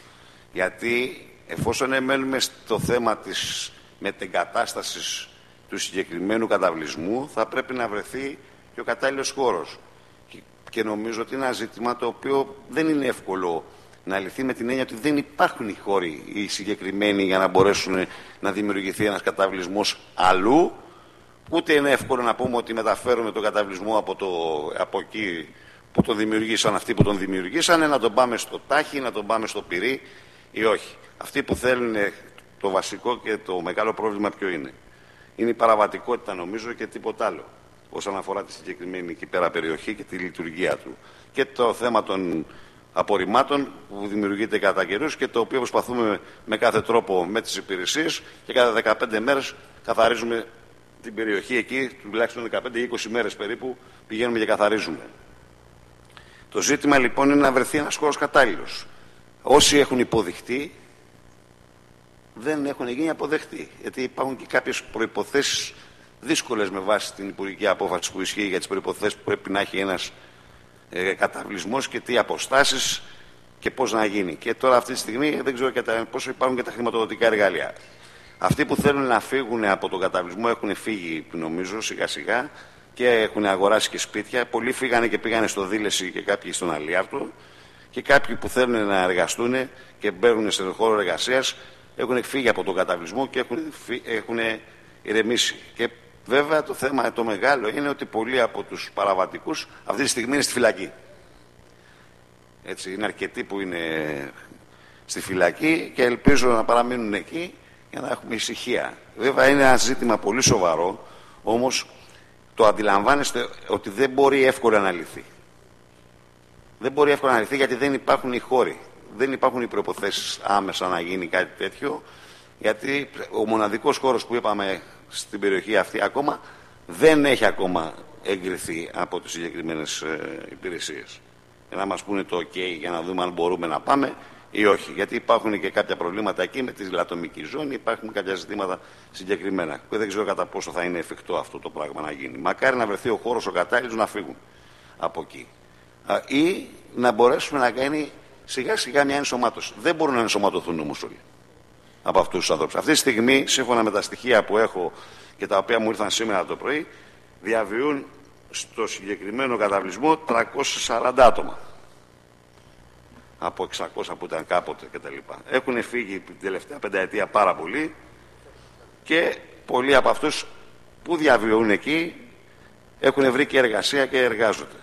Γιατί εφόσον μένουμε στο θέμα της μετεγκατάστασης του συγκεκριμένου καταβλισμού, θα πρέπει να βρεθεί και ο κατάλληλος χώρος. Και, και νομίζω ότι είναι ένα ζήτημα το οποίο δεν είναι εύκολο να λυθεί με την έννοια ότι δεν υπάρχουν οι χώροι οι συγκεκριμένοι για να μπορέσουν να δημιουργηθεί ένας καταβλισμός αλλού. Ούτε είναι εύκολο να πούμε ότι μεταφέρουμε τον καταβλισμό από, το, από εκεί που τον δημιουργήσαν αυτοί που τον δημιουργήσαν, να τον πάμε στο Τάχι, να τον πάμε στο Πυρί ή όχι. Αυτοί που θέλουν το βασικό και το μεγάλο πρόβλημα ποιο είναι. Είναι η παραβατικότητα νομίζω και τίποτα άλλο όσον αφορά τη συγκεκριμένη εκεί πέρα περιοχή και τη λειτουργία του. Και το θέμα των απορριμμάτων που δημιουργείται κατά καιρούς και το οποίο προσπαθούμε με κάθε τρόπο με τις υπηρεσίες και cada δεκαπέντε μέρες καθαρίζουμε την περιοχή εκεί, τουλάχιστον δεκαπέντε με είκοσι μέρες περίπου πηγαίνουμε και καθαρίζουμε. Το ζήτημα λοιπόν είναι να βρεθεί ένας χώρος κατάλληλος. Όσοι έχουν υποδειχτεί δεν έχουν γίνει αποδεκτοί. Γιατί υπάρχουν και κάποιες προϋποθέσεις δύσκολες με βάση την υπουργική απόφαση που ισχύει για τις προϋποθέσεις που πρέπει να έχει ένας ε, καταβλισμός και τι αποστάσεις και πώς να γίνει. Και τώρα αυτή τη στιγμή δεν ξέρω κατά πόσο υπάρχουν και τα χρηματοδοτικά εργαλεία. Αυτοί που θέλουν να φύγουν από τον καταβλισμό έχουν φύγει νομίζω σιγά σιγά και έχουν αγοράσει και σπίτια. Πολλοί φύγανε και πήγανε στο Δήλεση και κάποιοι στον Αλιάρτο. Και κάποιοι που θέλουν να εργαστούν και μπαίνουν σε χώρο εργασίας έχουν φύγει από τον καταβλισμό και έχουν, έχουν ηρεμήσει. Και βέβαια το θέμα το μεγάλο είναι ότι πολλοί από τους παραβατικούς αυτή τη στιγμή είναι στη φυλακή. Έτσι, είναι αρκετοί που είναι στη φυλακή και ελπίζω να παραμείνουν εκεί για να έχουμε ησυχία. Βέβαια είναι ένα ζήτημα πολύ σοβαρό, όμως το αντιλαμβάνεστε ότι δεν μπορεί εύκολα να λυθεί. Δεν μπορεί εύκολα να λυθεί γιατί δεν υπάρχουν οι χώροι. Δεν υπάρχουν οι προϋποθέσεις άμεσα να γίνει κάτι τέτοιο, γιατί ο μοναδικός χώρος που είπαμε στην περιοχή αυτή ακόμα δεν έχει ακόμα εγκριθεί από τις συγκεκριμένες ε, υπηρεσίες. Για να μας πούνε το ok για να δούμε αν μπορούμε να πάμε ή όχι. Γιατί υπάρχουν και κάποια προβλήματα εκεί με τη λατομική ζώνη, υπάρχουν κάποια ζητήματα συγκεκριμένα. Και δεν ξέρω κατά πόσο θα είναι εφικτό αυτό το πράγμα να γίνει. Μακάρι να βρεθεί ο χώρος ο κατάλληλος να φύγουν από εκεί. Α, ή να μπορέσουμε να κάνει σιγά σιγά μια ενσωμάτωση. Δεν μπορούν να ενσωματωθούν όμως όλοι από αυτούς τους ανθρώπους. Αυτή τη στιγμή, σύμφωνα με τα στοιχεία που έχω και τα οποία μου ήρθαν σήμερα το πρωί, διαβιούν στο συγκεκριμένο καταβλισμό τριακόσια σαράντα άτομα. Από εξακόσια που ήταν κάποτε κτλ. Έχουν φύγει την τελευταία πενταετία πάρα πολλοί και πολλοί από αυτούς που διαβιούν εκεί έχουν βρει και εργασία και εργάζονται.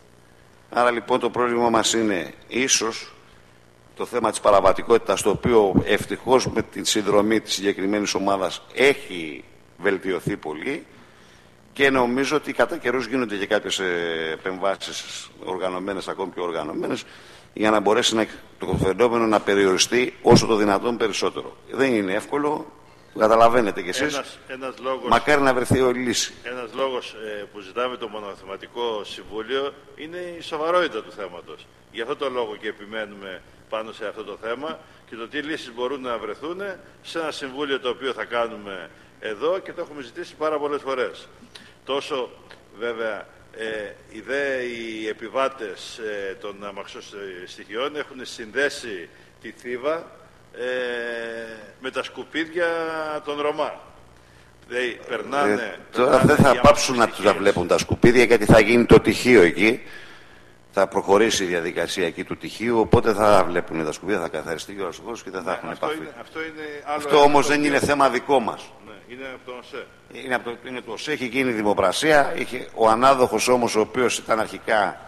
Άρα λοιπόν το πρόβλημα μας είναι ίσως το θέμα της παραβατικότητας, το οποίο ευτυχώς με τη συνδρομή της συγκεκριμένης ομάδας έχει βελτιωθεί πολύ και νομίζω ότι κατά καιρούς γίνονται και κάποιες επεμβάσεις οργανωμένες, ακόμη πιο οργανωμένες, για να μπορέσει να, το φαινόμενο να περιοριστεί όσο το δυνατόν περισσότερο. Δεν είναι εύκολο, το καταλαβαίνετε κι εσείς. Ένας, ένας λόγος, μακάρι να βρεθεί όλη λύση. Ένας λόγος ε, που ζητάμε το Μονομαθηματικό Συμβούλιο είναι η σοβαρότητα του θέματος. Γι' αυτό το λόγο και επιμένουμε πάνω σε αυτό το θέμα και το τι λύσεις μπορούν να βρεθούν σε ένα συμβούλιο το οποίο θα κάνουμε εδώ και το έχουμε ζητήσει πάρα πολλές φορές. Τόσο βέβαια ε, οι, δε, οι επιβάτες ε, των αμαξοστοιχειών έχουν συνδέσει τη Θήβα ε, με τα σκουπίδια των Ρωμά. Δηλαδή, περνάνε, ε, τώρα δεν θα πάψουν να τους τα βλέπουν τα σκουπίδια γιατί θα γίνει το τυχείο εκεί. Θα προχωρήσει η διαδικασία εκεί του τυχείου, οπότε θα βλέπουν τα σκουπίδια, θα καθαριστεί και ο χώρος και δεν θα ναι, έχουν αυτό επαφή. Είναι, αυτό είναι άλλο αυτό όμως δεν είναι θέμα δικό μας. Ναι, είναι από τον ΟΣΕ. Είναι από το, είναι το ΟΣΕ, έχει γίνει δημοπρασία, είχε, ο ανάδοχος όμως ο οποίος ήταν αρχικά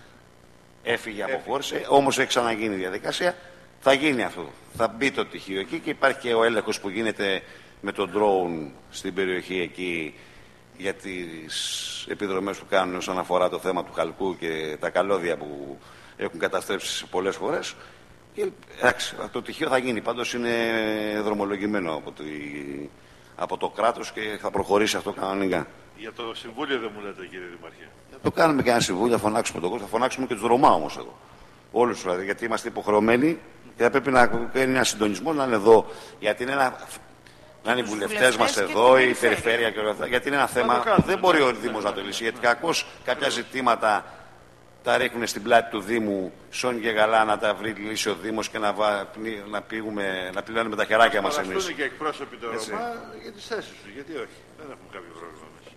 έφυγε, αποχώρησε, όμως έχει ξαναγίνει η διαδικασία, θα γίνει αυτό. Θα μπει το τυχείο εκεί και υπάρχει και ο έλεγχος που γίνεται με τον drone στην περιοχή εκεί για τις επιδρομές που κάνουν όσον αφορά το θέμα του χαλκού και τα καλώδια που έχουν καταστρέψει σε πολλές φορές. Και, εντάξει, το τυχείο θα γίνει, πάντως είναι δρομολογημένο από, τη, από το κράτος και θα προχωρήσει αυτό κανονικά. Για το Συμβούλιο δεν μου λέτε, κύριε Δημαρχέ. Θα το κάνουμε και ένα Συμβούλιο, θα φωνάξουμε τον κόσμο, θα φωνάξουμε και τους Ρωμά όμως εδώ. Όλους δηλαδή, γιατί είμαστε υποχρεωμένοι και θα πρέπει να κάνει ένα συντονισμό να είναι εδώ. Γιατί είναι ένα. Να είναι οι βουλευτές μας εδώ, η περιφέρεια και όλα αυτά. Γιατί είναι ένα θέμα, κάνουμε, δεν μπορεί ο Δήμος να το λύσει. Γιατί κακώς κάποια ζητήματα τα ρίχνουν στην πλάτη του Δήμου, σώνει και καλά να τα βρει λύσει ο Δήμος και να, βα, να, πήγουμε, να πληρώνουμε τα χεράκια μας εμείς. Να και εκπρόσωποι των Ρωμά για τις θέσεις τους. Γιατί όχι, δεν έχουμε κάποιο πρόβλημα εμείς.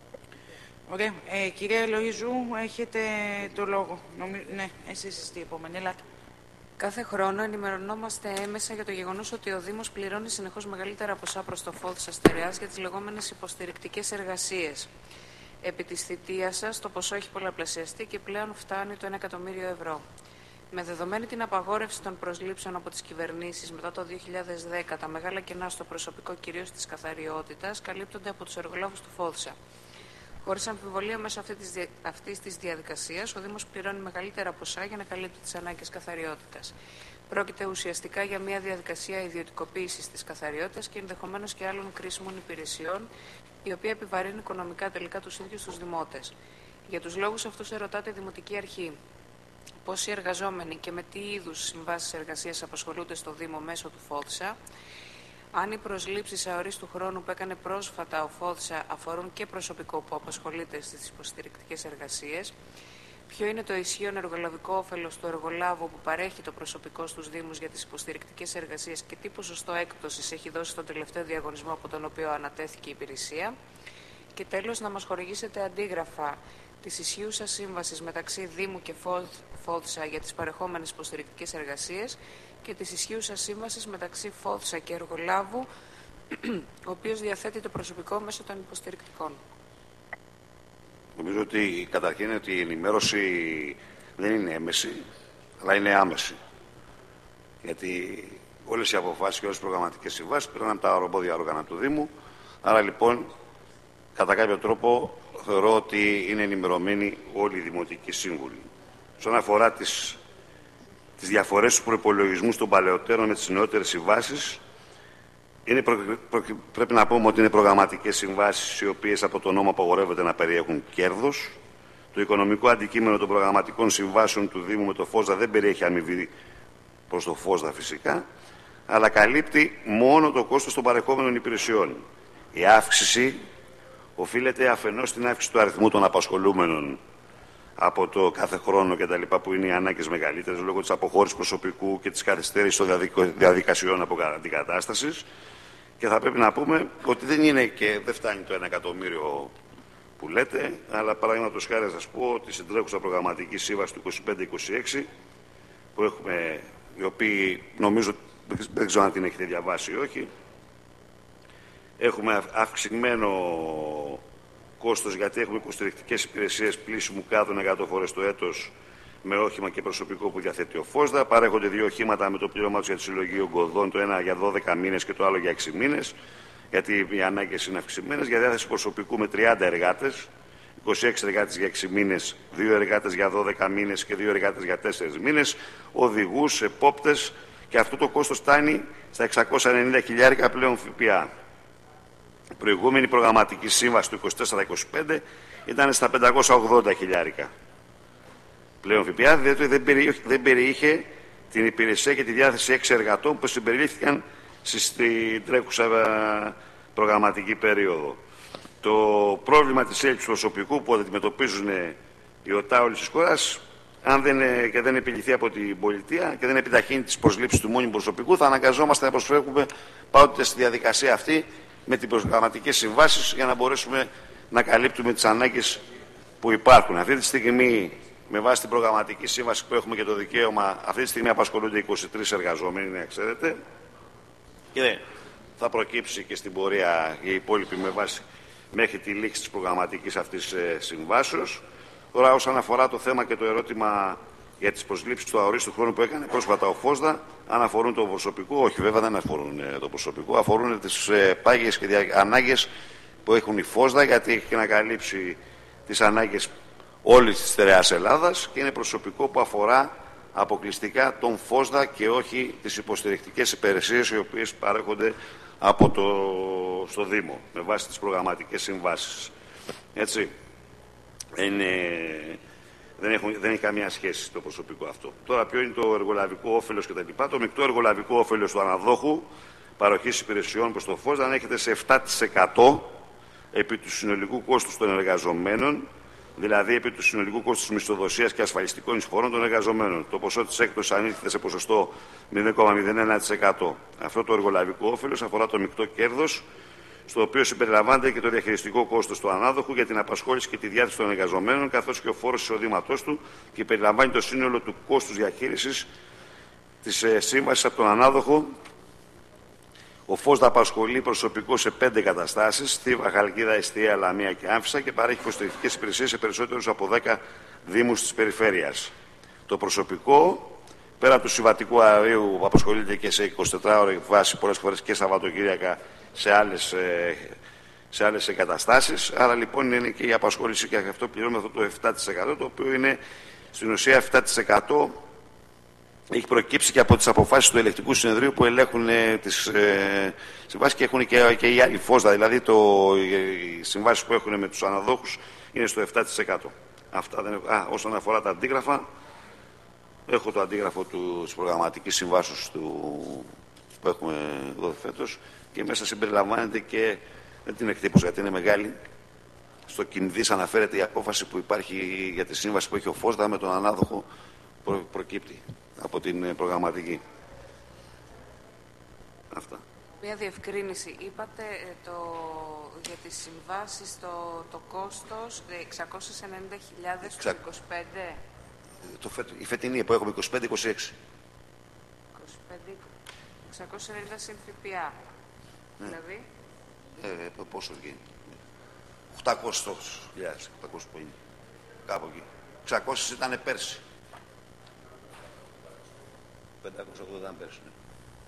Ωραία. Ε, κυρία Ελοΐζου, έχετε το λόγο. Νομι... Ναι, εσείς είστε η επόμενη. Ελάτε. Κάθε χρόνο ενημερωνόμαστε έμεσα για το γεγονός ότι ο Δήμος πληρώνει συνεχώς μεγαλύτερα ποσά προς το Φόδσα Στερεάς για τις λεγόμενες υποστηρικτικές εργασίες. Επί της θητείας σας, το ποσό έχει πολλαπλασιαστεί και πλέον φτάνει το ένα εκατομμύριο ευρώ. Με δεδομένη την απαγόρευση των προσλήψεων από τις κυβερνήσεις μετά το δύο χιλιάδες δέκα, τα μεγάλα κενά στο προσωπικό κυρίως της καθαριότητας καλύπτονται από τους εργολάβους του Φόδσα. Χωρίς αμφιβολία, μέσω αυτής της διαδικασίας, ο Δήμος πληρώνει μεγαλύτερα ποσά για να καλύπτει τις ανάγκες καθαριότητας. Πρόκειται ουσιαστικά για μια διαδικασία ιδιωτικοποίησης της καθαριότητας και ενδεχομένως και άλλων κρίσιμων υπηρεσιών, η οποία επιβαρύνει οικονομικά τελικά τους ίδιους τους δημότες. Για τους λόγους αυτούς ερωτάται η Δημοτική Αρχή. Πόσοι εργαζόμενοι και με τι είδους συμβάσεις εργασίας απασχολούνται στο Δήμο μέσω του Φόδσα. Αν οι προσλήψεις αορίστου χρόνου που έκανε πρόσφατα ο Φόδσα αφορούν και προσωπικό που απασχολείται στις υποστηρικτικές εργασίες, ποιο είναι το ισχύον εργολαβικό όφελος του εργολάβου που παρέχει το προσωπικό στους Δήμους για τις υποστηρικτικές εργασίες και τι ποσοστό έκπτωσης έχει δώσει στον τελευταίο διαγωνισμό από τον οποίο ανατέθηκε η υπηρεσία. Και τέλος, να μας χορηγήσετε αντίγραφα της ισχύουσας σύμβασης μεταξύ Δήμου και ΦΟΔΣΑ για τις παρεχόμενες υποστηρικτικές εργασίες και της ισχύουσας σύμβασης μεταξύ ΦΟΔΣΑ και εργολάβου, ο οποίος διαθέτει το προσωπικό μέσω των υποστηρικτικών. Νομίζω ότι καταρχήν ότι η ενημέρωση δεν είναι έμεση, αλλά είναι άμεση. Γιατί όλες οι αποφάσεις και όλες οι προγραμματικές συμβάσεις πήραν από τα αρμόδια όργανα του Δήμου. Άρα λοιπόν, κατά κάποιο τρόπο, θεωρώ ότι είναι ενημερωμένοι όλοι οι δημοτικοί σύμβουλοι. Όσον αφορά τις, τις διαφορές του προϋπολογισμού των παλαιότερων με τις νεότερες συμβάσεις, είναι προ, προ, πρέπει να πούμε ότι είναι προγραμματικές συμβάσεις οι οποίες από τον νόμο απαγορεύεται να περιέχουν κέρδος. Το οικονομικό αντικείμενο των προγραμματικών συμβάσεων του Δήμου με το ΦΟΣΔΑ δεν περιέχει αμοιβή προς το ΦΟΣΔΑ φυσικά, αλλά καλύπτει μόνο το κόστος των παρεχόμενων υπηρεσιών. Η αύξηση οφείλεται αφενός στην αύξηση του αριθμού των απασχολούμενων από το κάθε χρόνο και τα λοιπά, που είναι οι ανάγκες μεγαλύτερες λόγω της αποχώρησης προσωπικού και της καθυστέρησης των διαδικασιών από αντικατάστασης. Και θα πρέπει να πούμε ότι δεν είναι και δεν φτάνει το ένα εκατομμύριο που λέτε, αλλά παραδείγματος χάρη να σας πω ότι στην τρέχουσα προγραμματική σύμβαση του είκοσι πέντε είκοσι έξι, που έχουμε, οι οποίοι νομίζω, δεν ξέρω αν την έχετε διαβάσει ή όχι, έχουμε αυξημένο κόστος γιατί έχουμε υποστηρικτικές υπηρεσίες πλήσιμου κάδων εκατό φορές το έτος με όχημα και προσωπικό που διαθέτει ο ΦΟΣΔΑ. Παρέχονται δύο οχήματα με το πλήρωμά τους για τη συλλογή ογκωδών, το ένα για δώδεκα μήνες και το άλλο για έξι μήνες, γιατί οι ανάγκες είναι αυξημένες. Για διάθεση προσωπικού με τριάντα εργάτες, είκοσι έξι εργάτες για έξι μήνες, δύο εργάτες για δώδεκα μήνες και δύο εργάτες για τέσσερις μήνες, οδηγούς, επόπτες, και αυτό το κόστος φτάνει στα εξακόσια ενενήντα χιλιάρικα πλέον ΦΠΑ. Η προηγούμενη προγραμματική σύμβαση του είκοσι τέσσερα είκοσι πέντε ήταν στα πεντακόσια ογδόντα χιλιάρικα πλέον ΦΠΑ, διότι δεν περιείχε, δεν περιείχε την υπηρεσία και τη διάθεση έξι εργατών που συμπεριλήφθηκαν στην τρέχουσα προγραμματική περίοδο. Το πρόβλημα της έλλειψης προσωπικού που αντιμετωπίζουν οι ΟΤΑ όλης της χώρας, αν δεν, και δεν επιληθεί από την πολιτεία και δεν επιταχύνει τις προσλήψεις του μόνιμου προσωπικού, θα αναγκαζόμαστε να προσφέρουμε πάντοτε στη διαδικασία αυτή με τις προγραμματικές συμβάσεις για να μπορέσουμε να καλύπτουμε τις ανάγκες που υπάρχουν. Αυτή τη στιγμή, με βάση την προγραμματική σύμβαση που έχουμε και το δικαίωμα, αυτή τη στιγμή απασχολούνται είκοσι τρεις εργαζόμενοι, να ξέρετε, και θα προκύψει και στην πορεία η υπόλοιπη με βάση μέχρι τη λήξη της προγραμματικής αυτής συμβάσεως. Τώρα, όσον αφορά το θέμα και το ερώτημα για τις προσλήψεις του αορίστου χρόνου που έκανε πρόσφατα ο ΦΟΣΔΑ, αν αφορούν το προσωπικό, όχι βέβαια δεν αφορούν το προσωπικό, αφορούν τις πάγιες και ανάγκες που έχουν οι ΦΟΣΔΑ, γιατί έχει να καλύψει τις ανάγκες όλης της στερεάς Ελλάδας και είναι προσωπικό που αφορά αποκλειστικά τον ΦΟΣΔΑ και όχι τις υποστηρικτικές υπηρεσίες οι οποίες παρέχονται από το, στο Δήμο με βάση τις προγραμματικές συμβάσεις. Έτσι. Είναι, δεν, έχουν, δεν έχει καμία σχέση το προσωπικό αυτό. Τώρα, ποιο είναι το εργολαβικό όφελος κτλ. Το μεικτό εργολαβικό όφελος του αναδόχου παροχής υπηρεσιών προς το ΦΟΣΔΑ ανέχεται σε επτά τοις εκατό επί του συνολικού κόστους των εργαζομένων, δηλαδή επί του συνολικού κόστους μισθοδοσίας και ασφαλιστικών εισφορών των εργαζομένων. Το ποσό της έκπτωσης ανήλθε σε ποσοστό μηδέν κόμμα μηδέν ένα τοις εκατό. Αυτό το εργολαβικό όφελος αφορά το μεικτό κέρδος, στο οποίο συμπεριλαμβάνεται και το διαχειριστικό κόστος του ανάδοχου για την απασχόληση και τη διάθεση των εργαζομένων, καθώς και ο φόρος εισοδήματός του, και περιλαμβάνει το σύνολο του κόστους διαχείρισης της ε, σύμβασης από τον ανάδοχο. Ο ΦΟΣΔΑ απασχολεί προσωπικό σε πέντε εγκαταστάσεις, Θήβα, Χαλκίδα, Εστία, Λαμία και Άμφισσα, και παρέχει υποστηρικτικές υπηρεσίες σε περισσότερους από δέκα δήμους της περιφέρειας. Το προσωπικό, πέρα του συμβατικού αερίου που απασχολείται και σε εικοσιτετράωρη βάση, πολλές φορές και Σαββατοκύριακα, σε άλλες, σε άλλες εγκαταστάσεις. Άρα λοιπόν είναι και η απασχόληση, και αυτό πληρώνουμε αυτό το επτά τοις εκατό, το οποίο είναι στην ουσία επτά τοις εκατό έχει προκύψει και από τις αποφάσεις του Ελεκτικού Συνεδρίου που ελέγχουν ε, τις ε, συμβάσεις, και έχουν και, και οι άλλοι ΦΟΣΔΑ, δηλαδή το, οι συμβάσεις που έχουν με τους αναδόχους είναι στο επτά τοις εκατό. Αυτά δεν έχω. Α, όσον αφορά τα αντίγραφα, έχω το αντίγραφο του, της προγραμματικής συμβάσεως του, που έχουμε εδώ φέτος, και μέσα συμπεριλαμβάνεται και, δεν την εκτύπωσα γιατί είναι μεγάλη, στο Κινδύς αναφέρεται η απόφαση που υπάρχει για τη σύμβαση που έχει ο ΦΟΣΔΑ με τον ανάδοχο, προ, προκύπτει από την προγραμματική. Αυτά. Μία διευκρίνηση. Είπατε ε, το, για τις συμβάσεις το, το κόστος εξακόσιες ενενήντα χιλιάδες του είκοσι πέντε. Το φε... Η φετινή που έχουμε είκοσι πέντε είκοσι έξι. είκοσι πέντε, εξακόσιες ενενήντα συν ΦΠΑ. Ναι. Δηλαδή. Ε, πόσο βγαίνει. οκτακόσιες χιλιάδες. οκτακόσιες που είναι. Κάπου εκεί. εξακόσιες ήταν πέρσι. πεντακόσια ογδόντα ήταν πέρσι. Ναι.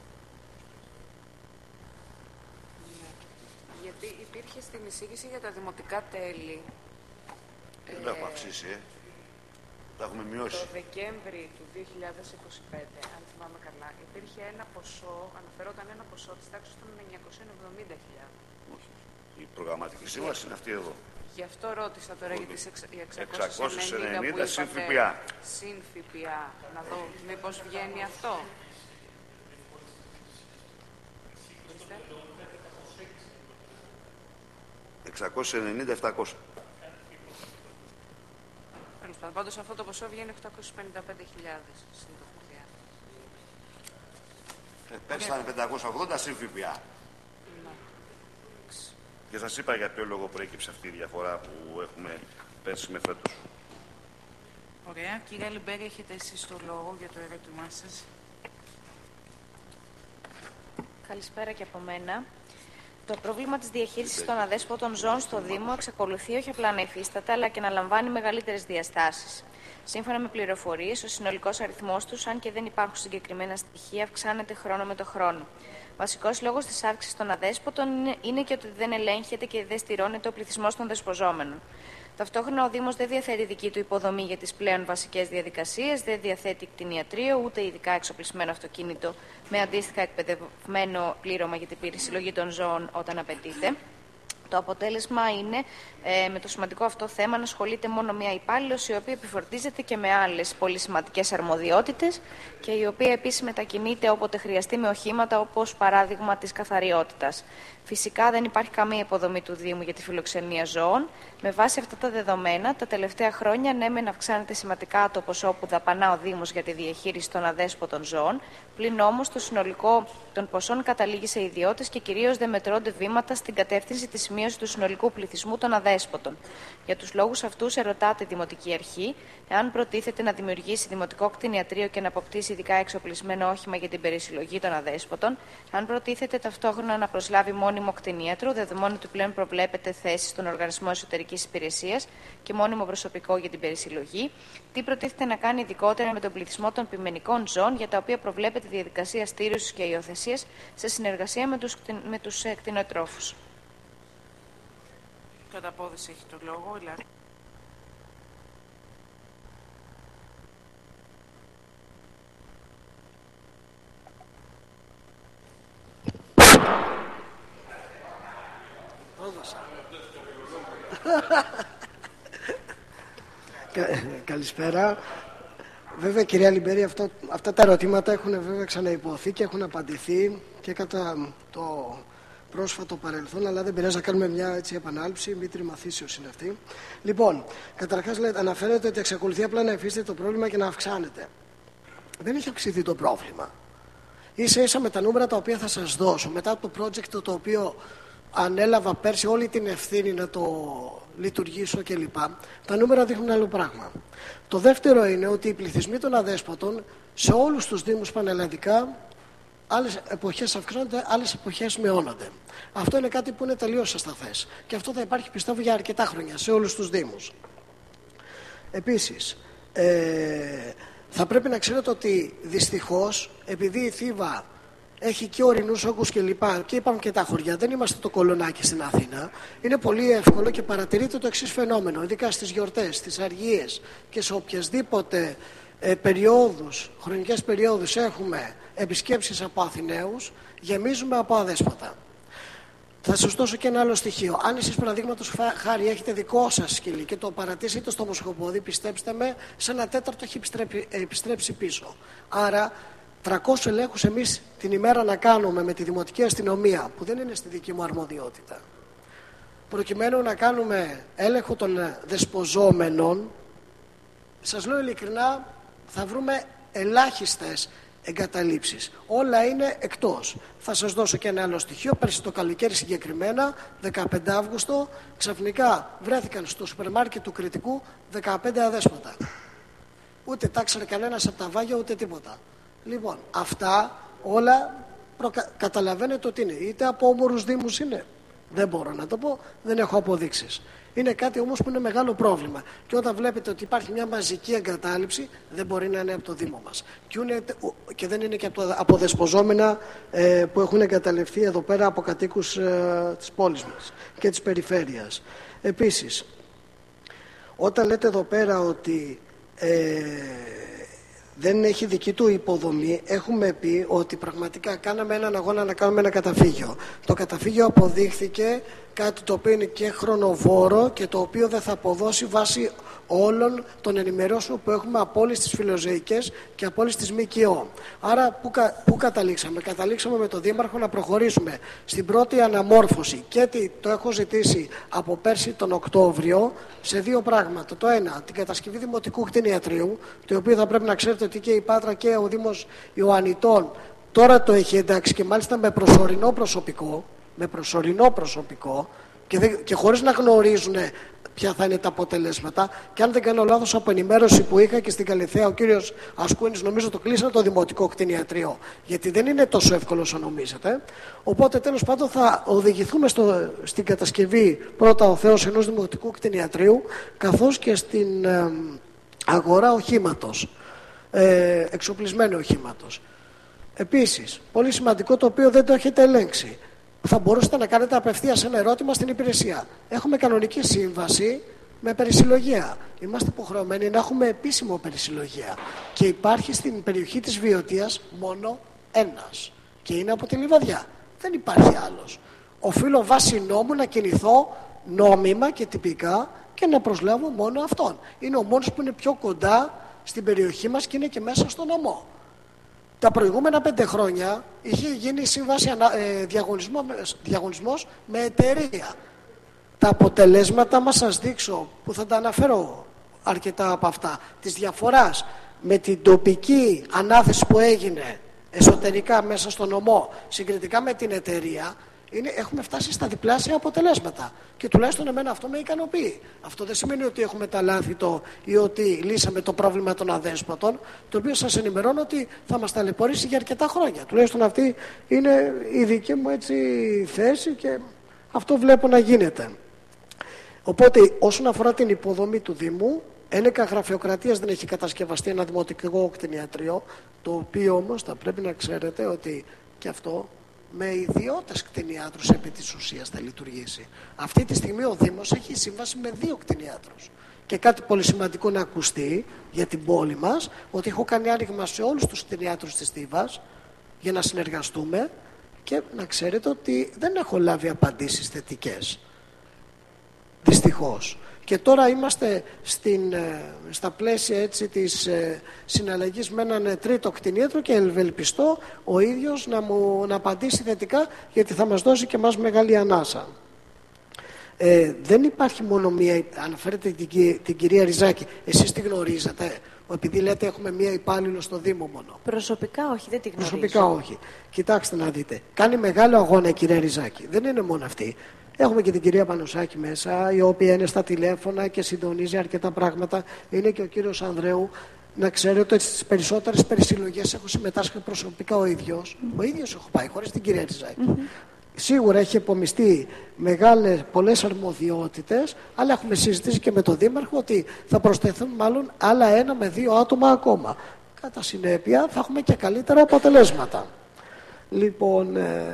Γιατί υπήρχε στην εισήγηση για τα δημοτικά τέλη. Δεν τα έχουμε αυξήσει, ε. Τα έχουμε μειώσει. Το Δεκέμβρη του δύο χιλιάδες είκοσι πέντε, αν θυμάμαι καλά, υπήρχε ένα ποσό, αναφερόταν ένα ποσό της τάξης των εννιακόσιες εβδομήντα χιλιάδες. Όχι. Η προγραμματική σύμβαση είναι αυτή εδώ. Γι' αυτό ρώτησα τώρα για τις εξακόσιες ενενήντα συν ΦΠΑ. Συν ΦΠΑ. Να δω μήπως βγαίνει αυτό. εξακόσιες ενενήντα επτακόσια. Πάντως αυτό το ποσό βγαίνει οκτακόσιες πενήντα πέντε χιλιάδες συν το ΦΠΑ. Ε, πέρσι ήταν πεντακόσια ογδόντα συν ΦΠΑ. Και σας είπα για ποιο λόγο προέκυψε αυτή η διαφορά που έχουμε πέρσι με φέτος. Ωραία. Κύριε Λιμπέρη, έχετε εσείς το λόγο για το ερώτημά σας. Καλησπέρα και από μένα. Το πρόβλημα της διαχείρισης των αδέσποτων ζώων στο Δήμο εξακολουθεί όχι απλά να υφίσταται, αλλά και να λαμβάνει μεγαλύτερες διαστάσεις. Σύμφωνα με πληροφορίες, ο συνολικός αριθμός τους, αν και δεν υπάρχουν συγκεκριμένα στοιχεία, αυξάνεται χρόνο με το χρόνο. Βασικός λόγος της αύξησης των αδέσποτων είναι, είναι και ότι δεν ελέγχεται και δεν στηρώνεται ο πληθυσμός των δεσποζόμενων. Ταυτόχρονα, ο Δήμος δεν διαθέτει δική του υποδομή για τις πλέον βασικές διαδικασίες, δεν διαθέτει κτηνιατρίο, ούτε ειδικά εξοπλισμένο αυτοκίνητο με αντίστοιχα εκπαιδευμένο πλήρωμα για την συλλογή των ζώων όταν απαιτείται. Το αποτέλεσμα είναι ε, με το σημαντικό αυτό θέμα να ασχολείται μόνο μία υπάλληλος, η οποία επιφορτίζεται και με άλλες πολύ σημαντικές αρμοδιότητες και η οποία επίσης μετακινείται όποτε χρειαστεί με οχήματα, όπως παράδειγμα της καθαριότητας. Φυσικά δεν υπάρχει καμία υποδομή του Δήμου για τη φιλοξενία ζώων. Με βάση αυτά τα δεδομένα, τα τελευταία χρόνια ναι μεν αυξάνεται σημαντικά το ποσό που δαπανά ο Δήμος για τη διαχείριση των αδέσποτων ζώων, πλην όμως το συνολικό των ποσών καταλήγει σε ιδιώτες και κυρίως δεν μετρώνται βήματα στην κατεύθυνση της μείωσης του συνολικού πληθυσμού των αδέσποτων. Για τους λόγους αυτούς, ερωτάται η Δημοτική Αρχή εάν προτίθεται να δημιουργήσει δημοτικό κτηνιατρίο και να αποκτήσει ειδικά εξοπλισμένο όχημα για την περισυλλογή των αδέσποτων, αν προτίθεται ταυτόχρονα να προσλάβει μόνιμο κτηνίατρο, δεδομένου ότι πλέον προβλέπεται θέση στον Οργανισμό Εσωτερικής Υπηρεσίας και μόνιμο προσωπικό για την περισυλλογή, τι προτίθεται να κάνει ειδικότερα με τον πληθυσμό των πειμενικών ζώων, για τα οποία προβλέπεται διαδικασία στήρωσης και υιοθεσίας σε συνεργασία με τους, με τους ε, κτηνοτρόφους. Κατά απόδειξη έχει το λόγο. Ηλάρη. Καλησπέρα. Βέβαια, κυρία Λιμπέρη, αυτό, αυτά τα ερωτήματα έχουν βέβαια ξαναϋποθεί και έχουν απαντηθεί και κατά το πρόσφατο παρελθόν, αλλά δεν πειράζει να κάνουμε μια έτσι επανάληψη, μη τριμαθήσεως είναι αυτή. Λοιπόν, καταρχάς αναφέρεται ότι εξακολουθεί απλά να υφίσταται το πρόβλημα και να αυξάνεται. Δεν έχει αυξηθεί το πρόβλημα. Ίσα ίσα με τα νούμερα τα οποία θα σας δώσω, μετά από το project το οποίο ανέλαβα πέρσι όλη την ευθύνη να το λειτουργήσω κλπ. Τα νούμερα δείχνουν άλλο πράγμα. Το δεύτερο είναι ότι οι πληθυσμοί των αδέσποτων σε όλους τους δήμους πανελλαδικά άλλες εποχές αυξάνονται, άλλες εποχές μειώνονται. Αυτό είναι κάτι που είναι τελείως ασταθές. Και αυτό θα υπάρχει, πιστεύω, για αρκετά χρόνια σε όλους τους δήμους. Επίσης, ε, θα πρέπει να ξέρετε ότι δυστυχώς, επειδή η Θήβα έχει και ορεινούς όγκους και λοιπά, και είπαμε και τα χωριά, δεν είμαστε το Κολονάκι στην Αθήνα, είναι πολύ εύκολο και παρατηρείται το εξής φαινόμενο, ειδικά στις γιορτές, στις αργίες και σε οποιασδήποτε ε, περιόδους, χρονικές περιόδους έχουμε επισκέψεις από Αθηναίους, γεμίζουμε από αδέσποτα. Θα σας δώσω και ένα άλλο στοιχείο. Αν εσείς παραδείγματος χάρη έχετε δικό σας σκυλί και το παρατήσετε στο μοσχοπόδι, πιστέψτε με, σε ένα τέταρτο έχει επιστρέψει, επιστρέψει πίσω. Άρα, τριακόσιους ελέγχους εμείς την ημέρα να κάνουμε με τη Δημοτική Αστυνομία, που δεν είναι στη δική μου αρμοδιότητα, προκειμένου να κάνουμε έλεγχο των δεσποζόμενων, σας λέω ειλικρινά, θα βρούμε ελάχιστες εγκαταλείψεις. Όλα είναι εκτός. Θα σας δώσω και ένα άλλο στοιχείο. Πέρσι το καλοκαίρι συγκεκριμένα, δεκαπέντε Αυγούστου, ξαφνικά βρέθηκαν στο σούπερ μάρκετ του Κρητικού δεκαπέντε αδέσποτα. Ούτε τα ξέρε κανένας από τα βάγια, ούτε τίποτα. Λοιπόν, αυτά όλα προκα... καταλαβαίνετε ότι είναι. Είτε από όμορους δήμους είναι. Δεν μπορώ να το πω, δεν έχω αποδείξεις. Είναι κάτι όμως που είναι μεγάλο πρόβλημα. Και όταν βλέπετε ότι υπάρχει μια μαζική εγκατάλειψη, δεν μπορεί να είναι από το Δήμο μας. Και, είναι, και δεν είναι και από, το, από δεσποζόμενα ε, που έχουν εγκαταλειφθεί εδώ πέρα από κατοίκους ε, της πόλης μας και της περιφέρειας. Επίσης, όταν λέτε εδώ πέρα ότι ε, δεν έχει δική του υποδομή, έχουμε πει ότι πραγματικά κάναμε έναν αγώνα να κάνουμε ένα καταφύγιο. Το καταφύγιο αποδείχθηκε κάτι το οποίο είναι και χρονοβόρο και το οποίο δεν θα αποδώσει βάσει όλων των ενημερώσεων που έχουμε από όλες τις φιλοζωικές και από όλες τις ΜΚΟ. Άρα που, κα, που καταλήξαμε. Καταλήξαμε με τον Δήμαρχο να προχωρήσουμε στην πρώτη αναμόρφωση και τι, το έχω ζητήσει από πέρσι τον Οκτώβριο σε δύο πράγματα. Το ένα, την κατασκευή δημοτικού κτηνιατρίου, το οποίο θα πρέπει να ξέρετε ότι και η Πάτρα και ο Δήμος Ιωαννιτών τώρα το έχει εντάξει και μάλιστα με προσωρινό προσωπικό, με προσωρινό προσωπικό και, δε, και χωρίς να γνωρίζουν ποια θα είναι τα αποτελέσματα. Και αν δεν κάνω λάθος, από ενημέρωση που είχα και στην Καλυθέα, ο κύριος Ασκούνης νομίζω το κλείσανε το δημοτικό κτηνιατρίο, γιατί δεν είναι τόσο εύκολο όσο νομίζετε. Οπότε τέλος πάντων θα οδηγηθούμε στο, στην κατασκευή πρώτα ο Θεός ενός δημοτικού κτηνιατρίου, καθώς και στην ε, αγορά οχήματος, ε, εξοπλισμένου οχήματος. Επίσης, πολύ σημαντικό, το οποίο δεν το έχετε ελέγξει. Θα μπορούσατε να κάνετε απευθείας ένα ερώτημα στην υπηρεσία. Έχουμε κανονική σύμβαση με περισυλλογία. Είμαστε υποχρεωμένοι να έχουμε επίσημο περισυλλογία. Και υπάρχει στην περιοχή της Βιωτίας μόνο ένας. Και είναι από τη Λιβαδιά. Δεν υπάρχει άλλος. Οφείλω βάσει νόμου να κινηθώ νόμιμα και τυπικά και να προσλάβω μόνο αυτόν. Είναι ο μόνος που είναι πιο κοντά στην περιοχή μας και είναι και μέσα στο νομό. Τα προηγούμενα πέντε χρόνια είχε γίνει σύμβαση ε, διαγωνισμό, διαγωνισμός με εταιρεία. Τα αποτελέσματα μας σας δείξω, που θα τα αναφέρω αρκετά από αυτά, της διαφοράς με την τοπική ανάθεση που έγινε εσωτερικά μέσα στο νομό συγκριτικά με την εταιρεία, είναι, έχουμε φτάσει στα διπλάσια αποτελέσματα. Και τουλάχιστον εμένα αυτό με ικανοποιεί. Αυτό δεν σημαίνει ότι έχουμε τα λάθη το, ή ότι λύσαμε το πρόβλημα των αδέσποτων, το οποίο σας ενημερώνω ότι θα μας ταλαιπωρήσει για αρκετά χρόνια. Τουλάχιστον αυτή είναι η δική μου έτσι θέση και αυτό βλέπω να γίνεται. Οπότε όσον αφορά την υποδομή του Δήμου, ένεκα γραφειοκρατίας δεν έχει κατασκευαστεί ένα δημοτικό κτηνιατρίο, το οποίο όμως θα πρέπει να ξέρετε ότι και αυτό με ιδιώτες κτηνιάτρους επί της ουσίας θα λειτουργήσει. Αυτή τη στιγμή ο Δήμος έχει σύμβαση με δύο κτηνιάτρους. Και κάτι πολύ σημαντικό να ακουστεί για την πόλη μας, ότι έχω κάνει άνοιγμα σε όλους τους κτηνιάτρους της Θήβας για να συνεργαστούμε και να ξέρετε ότι δεν έχω λάβει απαντήσεις θετικές. Δυστυχώς. Και τώρα είμαστε στην, στα πλαίσια έτσι, της ε, συναλλαγής με έναν τρίτο κτηνίατρο και ευελπιστώ ο ίδιος να μου να απαντήσει θετικά, γιατί θα μας δώσει και μας μεγάλη ανάσα. Ε, δεν υπάρχει μόνο μία, αναφέρετε την, την κυρία Ριζάκη, εσείς τη γνωρίζετε, επειδή λέτε έχουμε μία υπάλληλο στο Δήμο μόνο. Προσωπικά όχι, δεν τη γνωρίζω. Προσωπικά όχι. Κοιτάξτε να δείτε, κάνει μεγάλο αγώνα η κυρία Ριζάκη, δεν είναι μόνο αυτή. Έχουμε και την κυρία Πανωσάκη μέσα, η οποία είναι στα τηλέφωνα και συντονίζει αρκετά πράγματα. Είναι και ο κύριος Ανδρέου. Να ξέρετε ότι στις περισσότερες περισυλλογές έχω συμμετάσχει προσωπικά ο ίδιος. Mm-hmm. Ο ίδιος έχω πάει, χωρίς την κυρία Ριζάκη. Mm-hmm. Σίγουρα έχει επομιστεί μεγάλες, πολλές αρμοδιότητες, αλλά έχουμε συζητήσει και με τον Δήμαρχο ότι θα προσθεθούν μάλλον άλλα ένα με δύο άτομα ακόμα. Κατά συνέπεια θα έχουμε και καλύτερα αποτελέσματα. Λοιπόν, ε,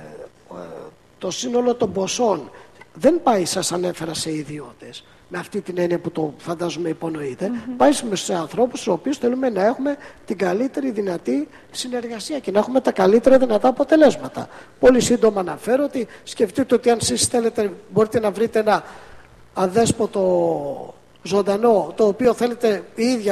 το σύνολο των ποσών δεν πάει, σας ανέφερα, σε ιδιώτες, με αυτή την έννοια που το φαντάζομαι υπονοείται. Mm-hmm. Πάει σε ανθρώπους στους οποίους θέλουμε να έχουμε την καλύτερη δυνατή συνεργασία και να έχουμε τα καλύτερα δυνατά αποτελέσματα. Πολύ σύντομα αναφέρω ότι σκεφτείτε ότι αν εσείς θέλετε, μπορείτε να βρείτε ένα αδέσποτο ζωντανό, το οποίο θέλετε η ίδια